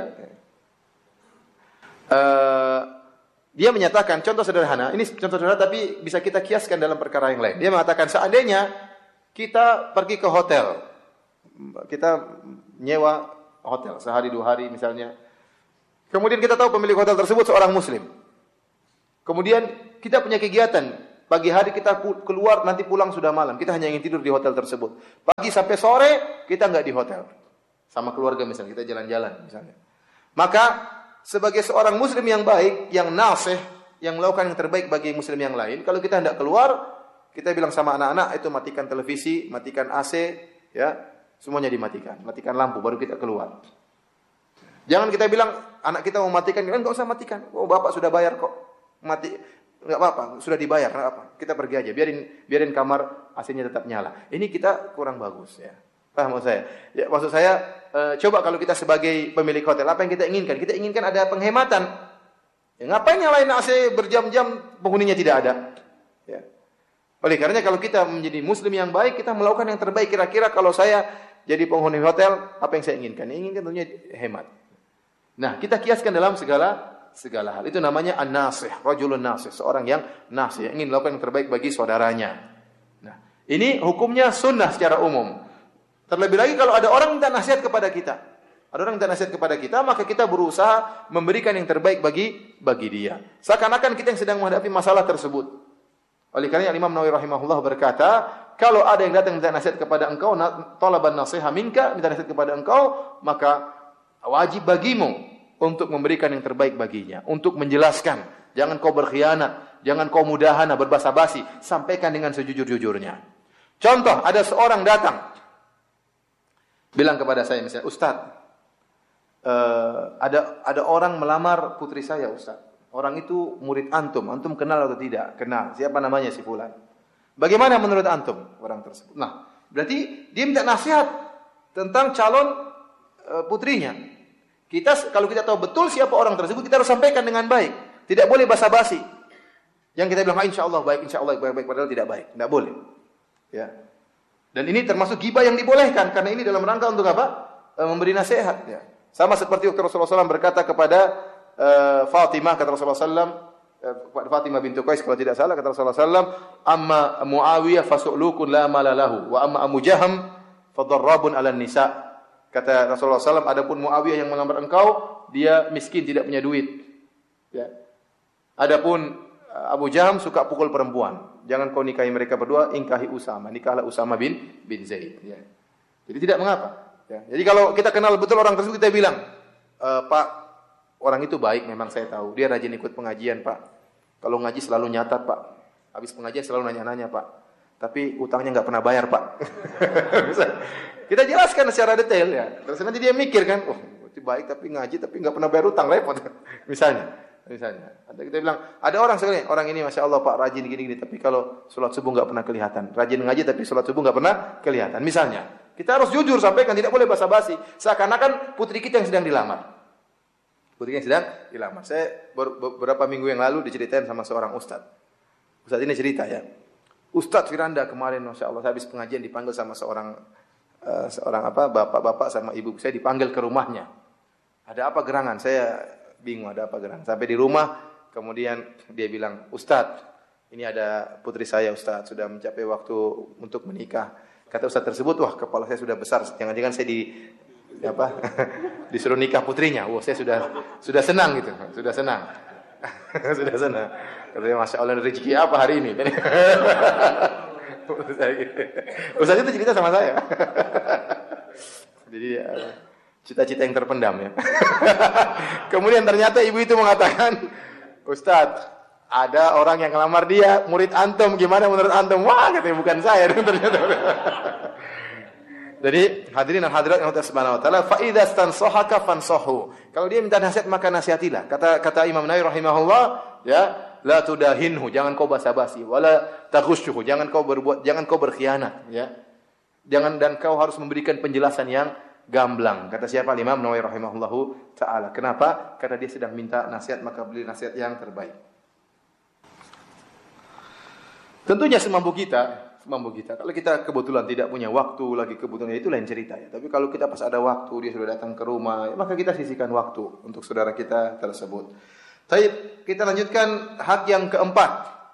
Dia menyatakan contoh sederhana, ini contoh sederhana tapi bisa kita kiaskan dalam perkara yang lain. Dia mengatakan seandainya kita pergi ke hotel. Kita nyewa hotel sehari 2 hari misalnya. Kemudian kita tahu pemilik hotel tersebut seorang muslim. Kemudian kita punya kegiatan. Pagi hari kita keluar, nanti pulang sudah malam. Kita hanya ingin tidur di hotel tersebut. Pagi sampai sore kita enggak di hotel. Sama keluarga misalnya, kita jalan-jalan misalnya. Maka sebagai seorang muslim yang baik, yang nasih, yang melakukan yang terbaik bagi muslim yang lain, kalau kita hendak keluar, kita bilang sama anak-anak itu matikan televisi, matikan AC, ya, semuanya dimatikan, matikan lampu baru kita keluar. Jangan kita bilang anak kita mau matikan, enggak usah matikan. Oh, bapak sudah bayar kok. Mati enggak apa-apa, sudah dibayar, enggak apa. Kita pergi aja, biarin kamar AC-nya tetap nyala. Ini kita kurang bagus ya. Paham maksud saya? Ya, maksud saya coba kalau kita sebagai pemilik hotel, apa yang kita inginkan? Kita inginkan ada penghematan. Ya, ngapain nyalain AC berjam-jam penghuninya tidak ada? Ya. Oleh karenanya kalau kita menjadi muslim yang baik, kita melakukan yang terbaik. Kira-kira kalau saya jadi penghuni hotel, apa yang saya inginkan? Inginkan tentunya hemat. Nah, kita kiaskan dalam segala hal. Itu namanya an-nasih, rajulun nasih, seorang yang nasih, ingin melakukan yang terbaik bagi saudaranya. Nah, ini hukumnya sunnah secara umum. Terlebih lagi kalau ada orang minta nasihat kepada kita. Ada orang minta nasihat kepada kita, maka kita berusaha memberikan yang terbaik bagi dia. Seakan-akan kita yang sedang menghadapi masalah tersebut. Oleh karena Imam Nawawi rahimahullah berkata, kalau ada yang datang minta nasihat kepada engkau, talaban nasiha minka, minta nasihat kepada engkau, maka wajib bagimu untuk memberikan yang terbaik baginya, untuk menjelaskan. Jangan kau berkhianat, jangan kau mudahana, berbasa-basi, sampaikan dengan sejujur-jujurnya. Contoh, ada seorang datang bilang kepada saya misalnya, Ustaz, ada orang melamar putri saya, Ustaz. Orang itu murid antum kenal atau tidak? Kenal. Siapa namanya si fulan? Bagaimana menurut antum orang tersebut? Nah, berarti dia minta nasihat tentang calon putrinya. Kalau kita tahu betul siapa orang tersebut, kita harus sampaikan dengan baik. Tidak boleh basa-basi. Yang kita bilang, insya Allah baik, padahal tidak baik. Tidak boleh. Ya. Dan ini termasuk ghibah yang dibolehkan, karena ini dalam rangka untuk apa? Memberi nasihat. Ya. Sama seperti waktu Rasulullah SAW berkata kepada Fatimah, kata Rasulullah SAW, Fatimah bintu Qais kalau tidak salah, kata Rasulullah SAW, amma Muawiyah fasu'lukun la malalahu, wa amma Abu Jaham fadarrabun ala nisa. Kata Rasulullah SAW, adapun Muawiyah yang melamar engkau, dia miskin, tidak punya duit. Ya. Adapun Abu Jaham suka pukul perempuan. Jangan kau nikahi mereka berdua, ingkahi Usama. Nikahlah Usama bin Zaid. Ya. Jadi tidak mengapa. Ya. Jadi kalau kita kenal betul orang tersebut, kita bilang, Pak, orang itu baik, memang saya tahu. Dia rajin ikut pengajian, Pak. Kalau ngaji selalu nyatat, Pak. Habis pengajian selalu nanya-nanya, Pak. Tapi utangnya nggak pernah bayar, Pak. Kita jelaskan secara detail ya. Terus nanti dia mikir kan, oh, itu baik tapi ngaji tapi nggak pernah bayar utang, repot. Misalnya. Ada kita bilang, ada orang sekali, orang ini masya Allah Pak rajin gini-gini, tapi kalau sholat subuh nggak pernah kelihatan. Rajin ngaji tapi sholat subuh nggak pernah kelihatan. Misalnya, kita harus jujur sampaikan, tidak boleh basa-basi. Seakan-akan putri kita yang sedang dilamar. Putri yang sedang dilamar. Saya beberapa minggu yang lalu diceritain sama seorang ustadz. Ustadz ini cerita ya. Ustadz Firanda kemarin masya Allah habis pengajian dipanggil sama seorang bapak-bapak sama ibu saya dipanggil ke rumahnya. Ada apa gerangan? Saya bingung ada apa gerangan. Sampai di rumah, kemudian dia bilang, Ustadz, ini ada putri saya Ustadz, sudah mencapai waktu untuk menikah. Kata Ustadz tersebut, wah kepala saya sudah besar. Jangan-jangan saya disuruh nikah putrinya. Wah saya sudah senang gitu, sudah senang. Sudah senang. Katanya masya Allah rezeki apa hari ini? Ustaz itu cerita sama saya. Jadi cita-cita yang terpendam ya. Kemudian ternyata ibu itu mengatakan, Ustaz, ada orang yang ngelamar dia, murid antum, gimana menurut antum? Wah, katanya bukan saya ternyata. Jadi hadirin dan hadirat yang Allah Subhanahu wa taala, fa idza stansahaka fansahu. Kalau dia minta nasihat maka nasihatilah. Kata Imam Nawawi rahimahullah, ya, la tudahinhu, jangan kau basa-basi, wala taghushuhu, jangan kau berkhianat, ya. Dan kau harus memberikan penjelasan yang gamblang. Kata siapa? Imam Nawawi rahimahullahu taala. Kenapa? Karena dia sedang minta nasihat, maka beri nasihat yang terbaik. Tentunya semampu kita. Kalau kita kebetulan tidak punya waktu lagi, kebetulan itu lain cerita ya. Tapi kalau kita pas ada waktu, dia sudah datang ke rumah, ya, maka kita sisihkan waktu untuk saudara kita tersebut. Baik, kita lanjutkan hak yang keempat.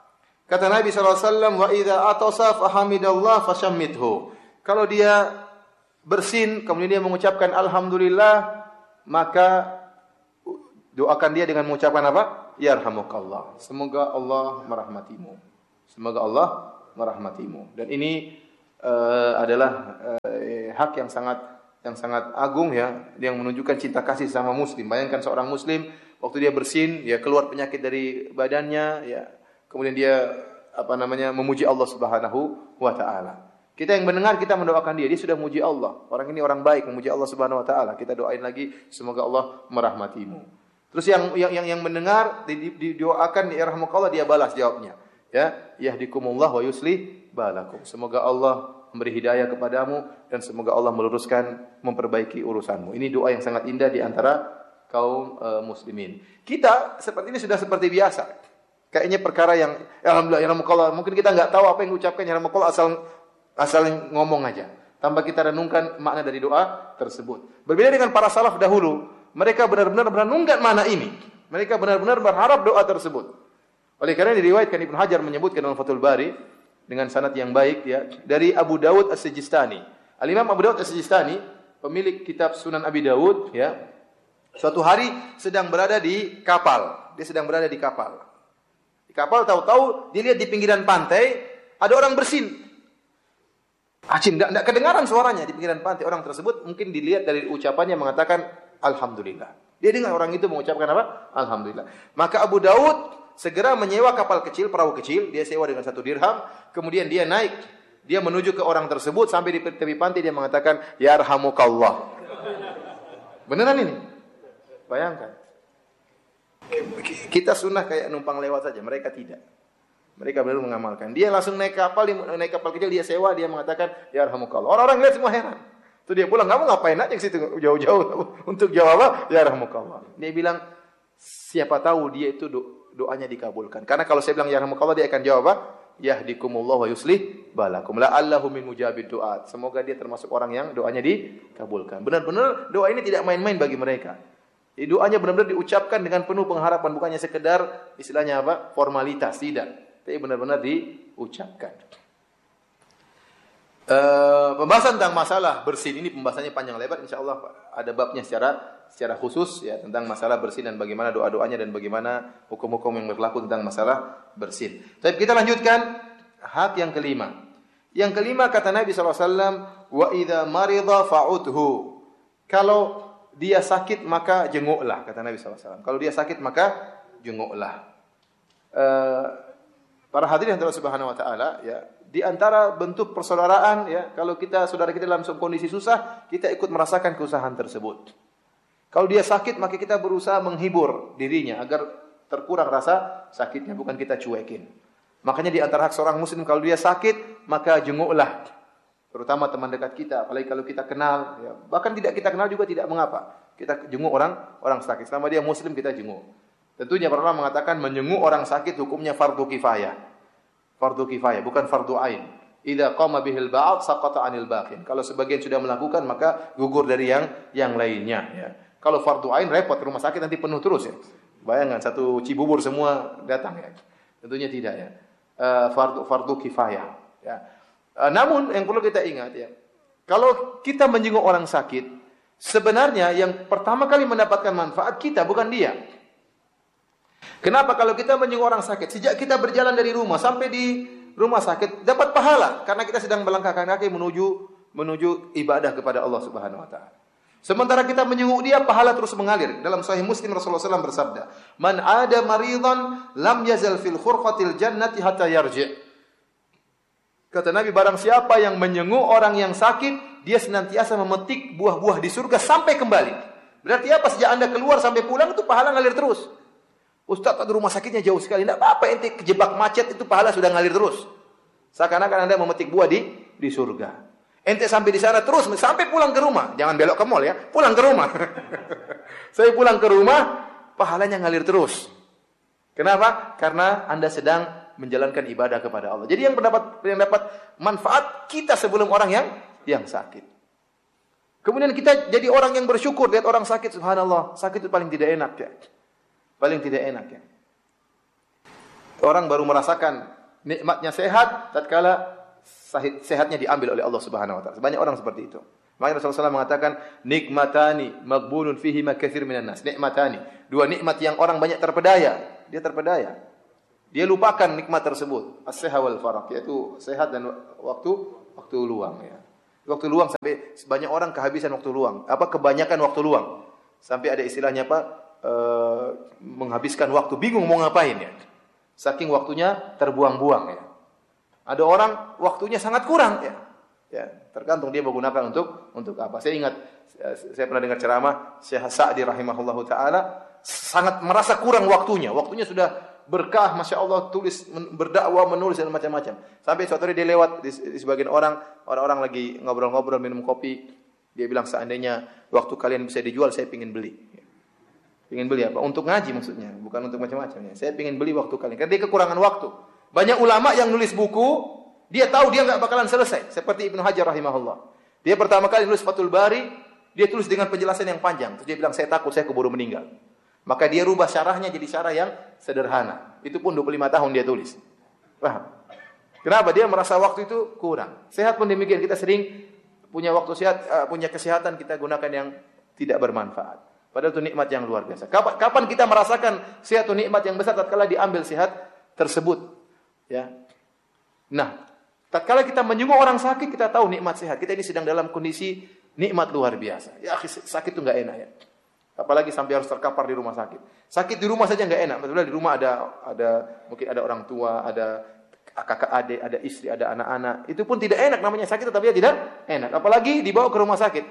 Kata Nabi SAW, wa idza atasa fahamidallah fashammithu. Kalau dia bersin kemudian dia mengucapkan alhamdulillah, maka doakan dia dengan mengucapkan apa? Yarhamukallah. Semoga Allah merahmatimu. Semoga Allah merahmatimu. Dan ini adalah hak yang sangat agung ya, yang menunjukkan cinta kasih sama muslim. Bayangkan seorang muslim waktu dia bersin, ya keluar penyakit dari badannya, ya kemudian dia memuji Allah Subhanahu wa taala. Kita yang mendengar, kita mendoakan dia sudah memuji Allah. Orang ini orang baik, memuji Allah Subhanahu wa taala. Kita doain lagi semoga Allah merahmatimu. Terus yang mendengar didoakan yarhamukallah, dia balas jawabnya. Ya, yahdikumullah wa yuslih balakum. Semoga Allah memberi hidayah kepadamu dan semoga Allah meluruskan, memperbaiki urusanmu. Ini doa yang sangat indah di antara kaum muslimin. Kita seperti ini sudah seperti biasa. Kayaknya perkara yang alhamdulillah yarhamukallah, mungkin kita enggak tahu apa yang diucapkan yarhamukallah, asal ngomong aja tanpa kita renungkan makna dari doa tersebut. Berbeda dengan para salaf dahulu, mereka benar-benar merenungkan makna ini. Mereka benar-benar berharap doa tersebut. Oleh karena diriwayatkan Ibnu Hajar menyebutkan dalam Fathul Bari dengan sanad yang baik ya, dari Abu Dawud As-Sijistani. Al-Imam Abu Dawud As-Sijistani, pemilik kitab Sunan Abi Dawud ya, suatu hari sedang berada di kapal. Dia sedang berada di kapal. Di kapal tahu-tahu dilihat di pinggiran pantai ada orang bersin. Acim, tidak kedengaran suaranya di pinggiran pantai. Orang tersebut mungkin dilihat dari ucapannya mengatakan alhamdulillah. Dia dengar orang itu mengucapkan apa? Alhamdulillah. Maka Abu Dawud segera menyewa kapal kecil, perahu kecil. Dia sewa dengan 1 dirham. Kemudian dia naik. Dia menuju ke orang tersebut. Sampai di tepi pantai dia mengatakan, yarhamukallah. Beneran ini? Bayangkan. Kita sunnah kayak numpang lewat saja. Mereka tidak. Mereka benar mengamalkan. Dia langsung naik kapal kecil, dia sewa, dia mengatakan, yarhamukallah. Orang-orang lihat semua heran. Itu dia pulang, kamu ngapain aja ke situ jauh-jauh untuk jawab apa? Yarhamukallah. Dia bilang, siapa tahu dia itu doanya dikabulkan. Karena kalau saya bilang yarhamukallah, dia akan jawab apa? Yahdikumullah wa yuslih balakum. La'allahu min mujabid du'at. Semoga dia termasuk orang yang doanya dikabulkan. Benar-benar doa ini tidak main-main bagi mereka. Doanya benar-benar diucapkan dengan penuh pengharapan, bukannya sekedar istilahnya apa? Formalitas, tidak. Tapi benar-benar diucapkan. Pembahasan tentang masalah bersin ini pembahasannya panjang lebar, insyaallah ada babnya secara khusus ya, tentang masalah bersin dan bagaimana doa-doanya dan bagaimana hukum-hukum yang berlaku tentang masalah bersin. Tapi kita lanjutkan hak yang kelima. Yang kelima kata Nabi SAW, wa idza marida fa'udhu. Kalau dia sakit maka jenguklah, kata Nabi SAW. Kalau dia sakit maka jenguklah. Para hadirin yang Allah Subhanahu wa taala ya, di antara bentuk persaudaraan ya, kalau saudara kita dalam kondisi susah, kita ikut merasakan kesusahan tersebut. Kalau dia sakit, maka kita berusaha menghibur dirinya agar terkurang rasa sakitnya, bukan kita cuekin. Makanya di antara hak seorang muslim, kalau dia sakit, maka jenguklah. Terutama teman dekat kita, apalagi kalau kita kenal ya. Bahkan tidak kita kenal juga tidak mengapa. Kita jenguk orang sakit. Selama dia muslim, kita jenguk. Tentunya para ulama mengatakan menjenguk orang sakit hukumnya fardu kifayah. Fardu kifayah, bukan fardu ain. Idza qama bihil ba'd saqata 'anil baqin. Kalau sebagian sudah melakukan maka gugur dari yang lainnya ya. Kalau fardu ain repot, rumah sakit nanti penuh terus ya. Bayangkan satu Cibubur semua datang ya. Tentunya tidak ya. Fardu kifayah ya. Namun yang perlu kita ingat ya, kalau kita menjenguk orang sakit, sebenarnya yang pertama kali mendapatkan manfaat kita, bukan dia. Kenapa? Kalau kita menjenguk orang sakit, sejak kita berjalan dari rumah sampai di rumah sakit dapat pahala karena kita sedang melangkahkan kaki menuju ibadah kepada Allah Subhanahu wa taala. Sementara kita menjenguk dia, pahala terus mengalir. Dalam Sahih Muslim Rasulullah SAW bersabda, "Man ada maridan lam yazal fil khurfatil jannati hatta yarji'." Kata Nabi, barang siapa yang menjenguk orang yang sakit, dia senantiasa memetik buah-buah di surga sampai kembali. Berarti apa? Sejak Anda keluar sampai pulang itu pahala ngalir terus. Ustaz, di rumah sakitnya jauh sekali. Tidak apa-apa, ente kejebak macet itu pahala sudah ngalir terus. Seakan-akan Anda memetik buah di surga. Ente sampai di sana terus sampai pulang ke rumah. Jangan belok ke mall ya, pulang ke rumah. Saya pulang ke rumah, pahalanya ngalir terus. Kenapa? Karena Anda sedang menjalankan ibadah kepada Allah. Jadi yang dapat manfaat kita sebelum orang yang sakit. Kemudian kita jadi orang yang bersyukur lihat orang sakit. Subhanallah, sakit itu paling tidak enak ya. Paling tidak enak ya. Orang baru merasakan nikmatnya sehat tatkala sehatnya diambil oleh Allah Subhanahu wa taala. Banyak orang seperti itu. Makanya Rasulullah SAW mengatakan nikmatani maghbunun fihi ma katsir minan nas. Nikmatani, dua nikmat yang orang banyak terpedaya. Dia terpedaya. Dia lupakan nikmat tersebut. As-sihah wal farah, yaitu sehat dan waktu luang ya. Waktu luang sampai banyak orang kehabisan waktu luang. Kebanyakan waktu luang. Sampai ada istilahnya menghabiskan waktu bingung mau ngapain ya. Saking waktunya terbuang-buang ya. Ada orang waktunya sangat kurang ya. Ya, tergantung dia menggunakan untuk apa. Saya ingat saya pernah dengar ceramah Syekh Sa'di rahimahullahu taala, sangat merasa kurang waktunya. Waktunya sudah berkah, Masya Allah, tulis, berdakwah, menulis dan macam-macam. Sampai suatu hari dia lewat di sebagian orang lagi ngobrol-ngobrol minum kopi. Dia bilang, seandainya waktu kalian bisa dijual, saya ingin beli. Ingin beli apa? Untuk ngaji maksudnya, bukan untuk macam-macam ya. Saya ingin beli waktu kalian, karena dia kekurangan waktu. Banyak ulama yang nulis buku, dia tahu dia enggak bakalan selesai. Seperti Ibnu Hajar rahimahullah. Dia pertama kali nulis Fathul Bari, dia tulis dengan penjelasan yang panjang. Terus dia bilang, saya takut saya keburu meninggal. Maka dia rubah syarahnya jadi syarah yang sederhana. Itu pun 25 tahun dia tulis. Paham? Kenapa? Dia merasa waktu itu kurang. Sehat pun demikian. Kita sering punya waktu sehat, punya kesehatan, kita gunakan yang tidak bermanfaat. Padahal itu nikmat yang luar biasa. Kapan kita merasakan sehat itu nikmat yang besar? Tatkala diambil sehat tersebut. Ya. Nah, tatkala kita menyungguh orang sakit, kita tahu nikmat sehat. Kita ini sedang dalam kondisi nikmat luar biasa. Ya, sakit itu enggak enak ya. Apalagi sampai harus terkapar di rumah sakit. Sakit di rumah saja enggak enak. Betul, di rumah ada mungkin ada orang tua, ada kakak adik, ada istri, ada anak-anak. Itu pun tidak enak, namanya sakit tetapi tidak enak. Apalagi dibawa ke rumah sakit.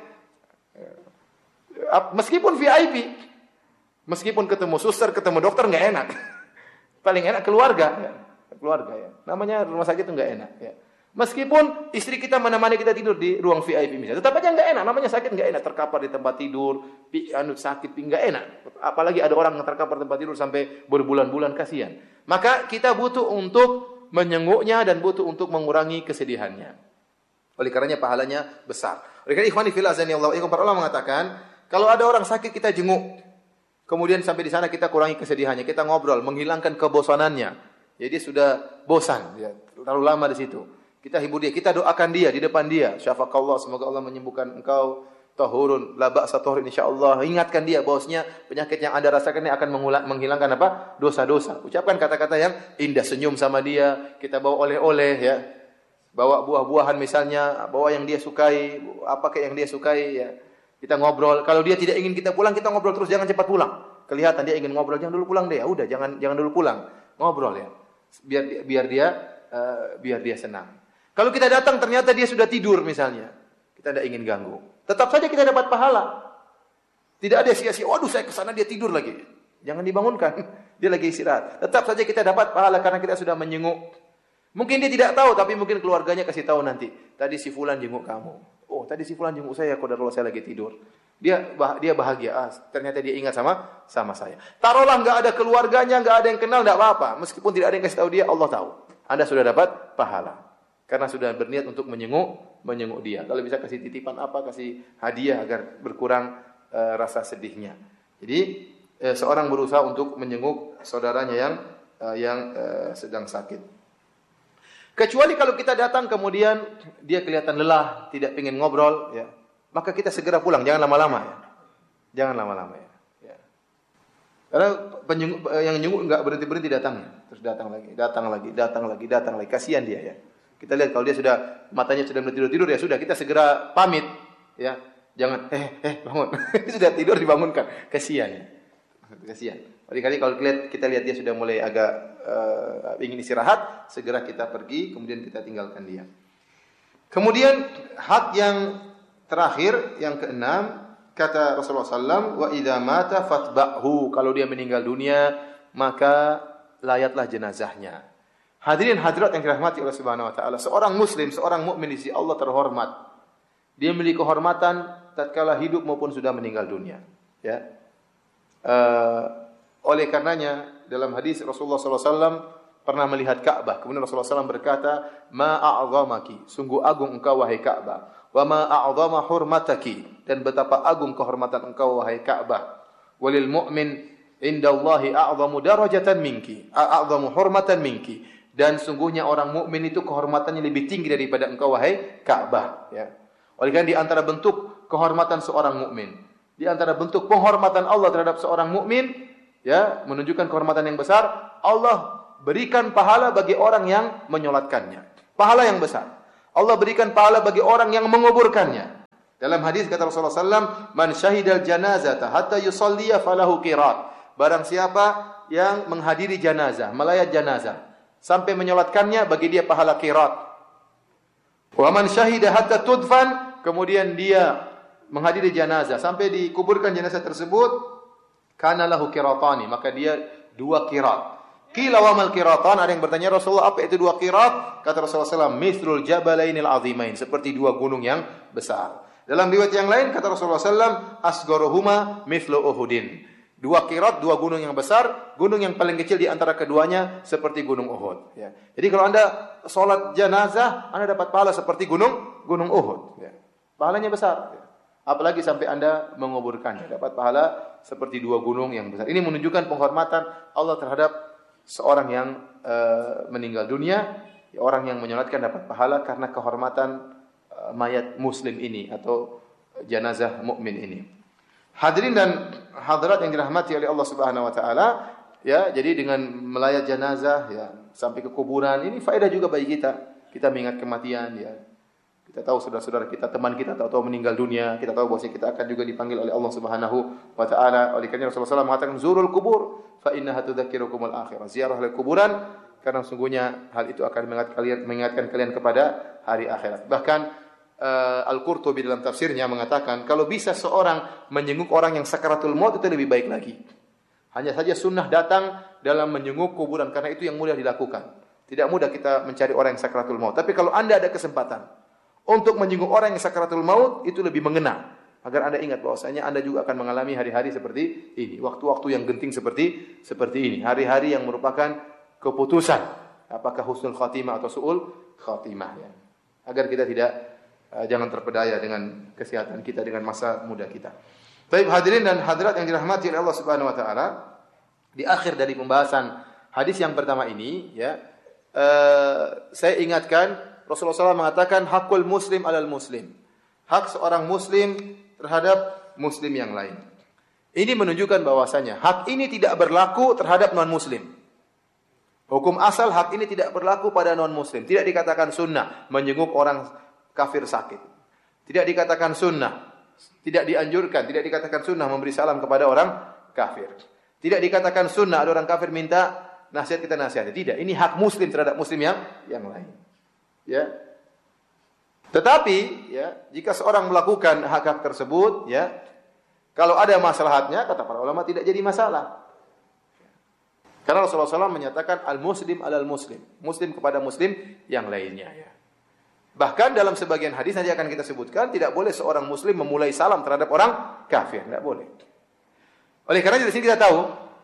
Meskipun VIP, meskipun ketemu suster, ketemu dokter enggak enak. Paling enak keluarga ya. Keluarga ya. Namanya rumah sakit itu enggak enak ya. Meskipun istri kita menemani kita tidur di ruang VIP misalnya, tetap aja enggak enak. Namanya sakit enggak enak, terkapar di tempat tidur, sakit enggak enak. Apalagi ada orang yang terkapar di tempat tidur sampai berbulan-bulan, kasihan. Maka kita butuh untuk menyenguknya dan butuh untuk mengurangi kesedihannya. Oleh karenanya pahalanya besar. Oleh karena ikhwani fillah azanillahu wa iyyakum, para ulama mengatakan, kalau ada orang sakit kita jenguk, kemudian sampai di sana kita kurangi kesedihannya, kita ngobrol, menghilangkan kebosanannya. Jadi sudah bosan, ya, terlalu lama di situ. Kita hibur dia, kita doakan dia di depan dia. Syafaqallah, semoga Allah menyembuhkan engkau. Tahurun, la ba'sa tahur insyaallah. Ingatkan dia bahwasanya penyakit yang Anda rasakan ini akan menghilangkan apa? Dosa-dosa. Ucapkan kata-kata yang indah, senyum sama dia, kita bawa oleh-oleh ya. Bawa buah-buahan misalnya, bawa yang dia sukai, apa kayak yang dia sukai ya. Kita ngobrol. Kalau dia tidak ingin kita pulang, kita ngobrol terus, jangan cepat pulang. Kelihatan dia ingin ngobrol, jangan dulu pulang deh. Udah, jangan dulu pulang. Ngobrol ya. Biar dia senang. Kalau kita datang ternyata dia sudah tidur misalnya, kita tidak ingin ganggu. Tetap saja kita dapat pahala. Tidak ada sia-sia. Waduh, saya ke sana dia tidur lagi. Jangan dibangunkan. Dia lagi istirahat. Tetap saja kita dapat pahala karena kita sudah menyenguk. Mungkin dia tidak tahu, tapi mungkin keluarganya kasih tahu nanti. Tadi si fulan jenguk kamu. Oh, tadi si fulan jenguk saya kalau saya lagi tidur. Dia bahagia. Ternyata dia ingat sama saya. Taruhlah enggak ada keluarganya, enggak ada yang kenal, enggak apa-apa. Meskipun tidak ada yang kasih tahu dia, Allah tahu. Anda sudah dapat pahala. Karena sudah berniat untuk menyenguk dia. Kalau bisa kasih titipan apa, kasih hadiah agar berkurang rasa sedihnya. Jadi seorang berusaha untuk menyenguk saudaranya yang sedang sakit. Kecuali kalau kita datang kemudian dia kelihatan lelah, tidak ingin ngobrol, ya, maka kita segera pulang. Jangan lama-lama ya. Jangan lama-lama ya. Karena yang nyenguk enggak berhenti datangnya, terus datang lagi. Kasihan dia ya. Kita lihat kalau dia sudah matanya sudah tidur ya sudah, kita segera pamit ya. Jangan bangun. Sudah tidur dibangunkan. Kasihan ya. Kasihan. Kali-kali kalau kita lihat dia sudah mulai agak ingin istirahat, segera kita pergi, kemudian kita tinggalkan dia. Kemudian hak yang terakhir, yang keenam, kata Rasulullah SAW, wa idza mata fatba'hu. Kalau dia meninggal dunia, maka layatlah jenazahnya. Hadirin hadirat yang dirahmati oleh Subhanahu wa taala, seorang muslim, seorang mukmin di sisi Allah terhormat. Dia memiliki kehormatan tatkala hidup maupun sudah meninggal dunia, ya. Oleh karenanya dalam hadis Rasulullah SAW pernah melihat Ka'bah. Kemudian Rasulullah SAW berkata, "Ma a'zamaki, sungguh agung engkau wahai Ka'bah. Wa ma a'zama hurmataki, dan betapa agung kehormatan engkau wahai Ka'bah. Walil mu'min indallahi a'zamu darajatan minki, a'zamu hurmatan minki." Dan sungguhnya orang mukmin itu kehormatannya lebih tinggi daripada engkau wahai Ka'bah, ya. Oleh karena di antara bentuk kehormatan seorang mukmin, di antara bentuk penghormatan Allah terhadap seorang mukmin, ya, menunjukkan kehormatan yang besar, Allah berikan pahala bagi orang yang menyolatkannya. Pahala yang besar. Allah berikan pahala bagi orang yang menguburkannya. Dalam hadis kata Rasulullah SAW, "Man syahidal janazata hatta yusalliya falahu qirat." Barang siapa yang menghadiri janazah, melayat janazah, sampai menyolatkannya, bagi dia pahala qirat. Wa man syahida hatta tudfan, kemudian dia menghadiri janazah sampai dikuburkan jenazah tersebut, kana lahu qiratani, maka dia 2 qirat. Qila wa mal qiratan, ada yang bertanya, Rasulullah, apa itu 2 qirat? Kata Rasulullah SAW, mithlul jabalainil azimain, seperti 2 gunung yang besar. Dalam riwayat yang lain kata Rasulullah SAW, asgharuhuma mithlu Uhudin. 2 qirat, 2 gunung yang besar, gunung yang paling kecil di antara keduanya seperti gunung Uhud. Ya. Jadi kalau Anda sholat janazah, Anda dapat pahala seperti gunung Uhud. Ya. Pahalanya besar. Ya. Apalagi sampai Anda menguburkannya, dapat pahala seperti 2 gunung yang besar. Ini menunjukkan penghormatan Allah terhadap seorang yang meninggal dunia, ya, orang yang menyolatkan dapat pahala karena kehormatan mayat muslim ini atau jenazah mukmin ini. Hadirin dan hadirat yang dirahmati oleh Allah Subhanahu wa taala, ya, jadi dengan melayat jenazah, ya, sampai ke kuburan, ini faedah juga bagi kita. Kita mengingat kematian, ya. Kita tahu saudara-saudara kita, teman kita tahu meninggal dunia, kita tahu bahwa kita akan juga dipanggil oleh Allah Subhanahu wa taala. Oleh karena Rasulullah SAW mengatakan, "Zurul kubur fa innaha tudzakirukumul akhirah." Ziarahlah kuburan karena sungguhnya hal itu akan mengingatkan kalian kepada hari akhirat. Bahkan Al-Qurtubi dalam tafsirnya mengatakan, kalau bisa seorang menjenguk orang yang sakaratul maut itu lebih baik lagi. Hanya saja sunnah datang dalam menjenguk kuburan karena itu yang mudah dilakukan. Tidak mudah kita mencari orang yang sakaratul maut. Tapi kalau Anda ada kesempatan untuk menjenguk orang yang sakaratul maut, itu lebih mengena. Agar Anda ingat bahwasanya Anda juga akan mengalami hari-hari seperti ini, waktu-waktu yang genting seperti ini, hari-hari yang merupakan keputusan apakah husnul khatimah atau su'ul khatimah, ya. Agar kita jangan terpedaya dengan kesehatan kita, dengan masa muda kita. Baik, hadirin dan hadirat yang dirahmati oleh Allah Subhanahu wa taala, di akhir dari pembahasan hadis yang pertama ini, ya, saya ingatkan Rasulullah SAW mengatakan hakul muslim alal muslim. Hak seorang muslim terhadap muslim yang lain. Ini menunjukkan bahwasanya hak ini tidak berlaku terhadap non-muslim. Hukum asal hak ini tidak berlaku pada non-muslim. Tidak dikatakan sunnah menjenguk orang kafir sakit. Tidak dikatakan sunnah. Tidak dianjurkan, tidak dikatakan sunnah memberi salam kepada orang kafir. Tidak dikatakan sunnah ada orang kafir minta nasihat kita nasihati. Tidak, ini hak muslim terhadap muslim yang lain. Ya. Tetapi, ya, jika seorang melakukan hak-hak tersebut, ya, kalau ada maslahatnya, kata para ulama, tidak jadi masalah. Karena Rasulullah SAW menyatakan al-muslim alal muslim, muslim kepada muslim yang lainnya, ya. Bahkan dalam sebagian hadis nanti akan kita sebutkan, tidak boleh seorang muslim memulai salam terhadap orang kafir, tidak boleh. Oleh karena di sini kita tahu,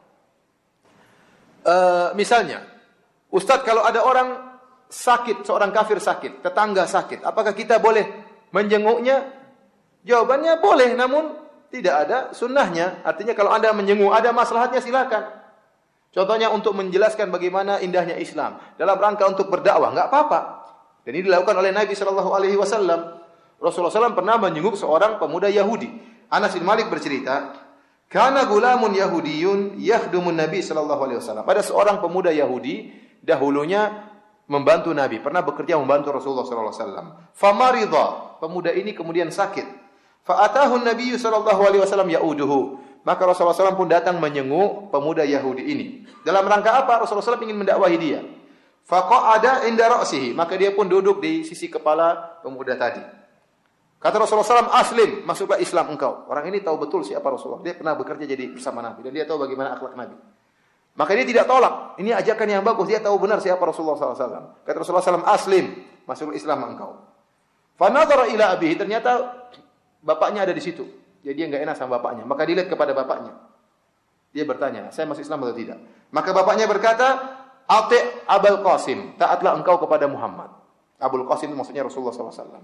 misalnya, Ustadz, kalau ada orang sakit, seorang kafir sakit, tetangga sakit, apakah kita boleh menjenguknya? Jawabannya boleh, namun tidak ada sunnahnya. Artinya kalau Anda menjenguk, ada maslahatnya, silakan. Contohnya untuk menjelaskan bagaimana indahnya Islam, dalam rangka untuk berdakwah, enggak apa-apa. Dan ini dilakukan oleh Nabi Shallallahu Alaihi Wasallam. Rasulullah SAW pernah menjenguk seorang pemuda Yahudi. Anas bin Malik bercerita, "Kana gulamun Yahudiyun yakhdumun Nabi Shallallahu Alaihi Wasallam." Pada seorang pemuda Yahudi dahulunya membantu Nabi, pernah bekerja membantu Rasulullah Sallallahu Alaihi Wasallam. Famarida, pemuda ini kemudian sakit. Fa'atahu Nabi Sallallahu Alaihi Wasallam yauduhu. Maka Rasulullah SAW pun datang menjenguk pemuda Yahudi ini. Dalam rangka apa? Rasulullah SAW ingin mendakwahi dia. Faqa'ada inda ra'sihi, maka dia pun duduk di sisi kepala pemuda tadi. Kata Rasulullah SAW, "Aslim, masuklah Islam engkau." Orang ini tahu betul siapa Rasulullah. Dia pernah bekerja jadi bersama Nabi dan dia tahu bagaimana akhlak Nabi. Maka dia tidak tolak. Ini ajakan yang bagus. Dia tahu benar siapa Rasulullah SAW. Kata Rasulullah SAW, "Aslim, masuk Islam engkau." Fanadhara ila abihi, ternyata bapaknya ada di situ. Jadi dia enggak enak sama bapaknya. Maka dilihat kepada bapaknya. Dia bertanya, "Saya masuk Islam atau tidak?" Maka bapaknya berkata, "Ati' Abul Qasim, taatlah engkau kepada Muhammad." Abul Qasim itu maksudnya Rasulullah SAW.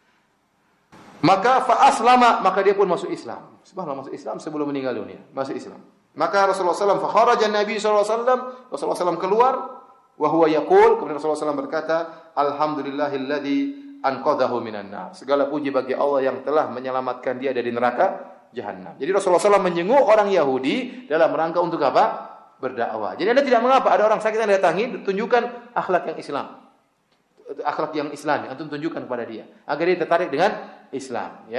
Maka fa aslama, maka dia pun masuk Islam. Subhanallah, masuk Islam sebelum meninggal dunia, masuk Islam. Maka Rasulullah SAW, fa kharaja Nabi SAW, Rasulullah SAW keluar, Wa huwa yaqul, kemudian Rasulullah SAW berkata, alhamdulillahilladzi anqadhahu minan nar. Segala puji bagi Allah yang telah menyelamatkan dia dari neraka jahanam. Jadi Rasulullah SAW menjenguk orang Yahudi dalam rangka untuk apa? Berdakwah. Jadi Anda tidak mengapa ada orang sakit Anda datangi, tunjukkan akhlak yang Islam. Akhlak yang Islami, antum tunjukkan kepada dia agar dia tertarik dengan Islam, ya.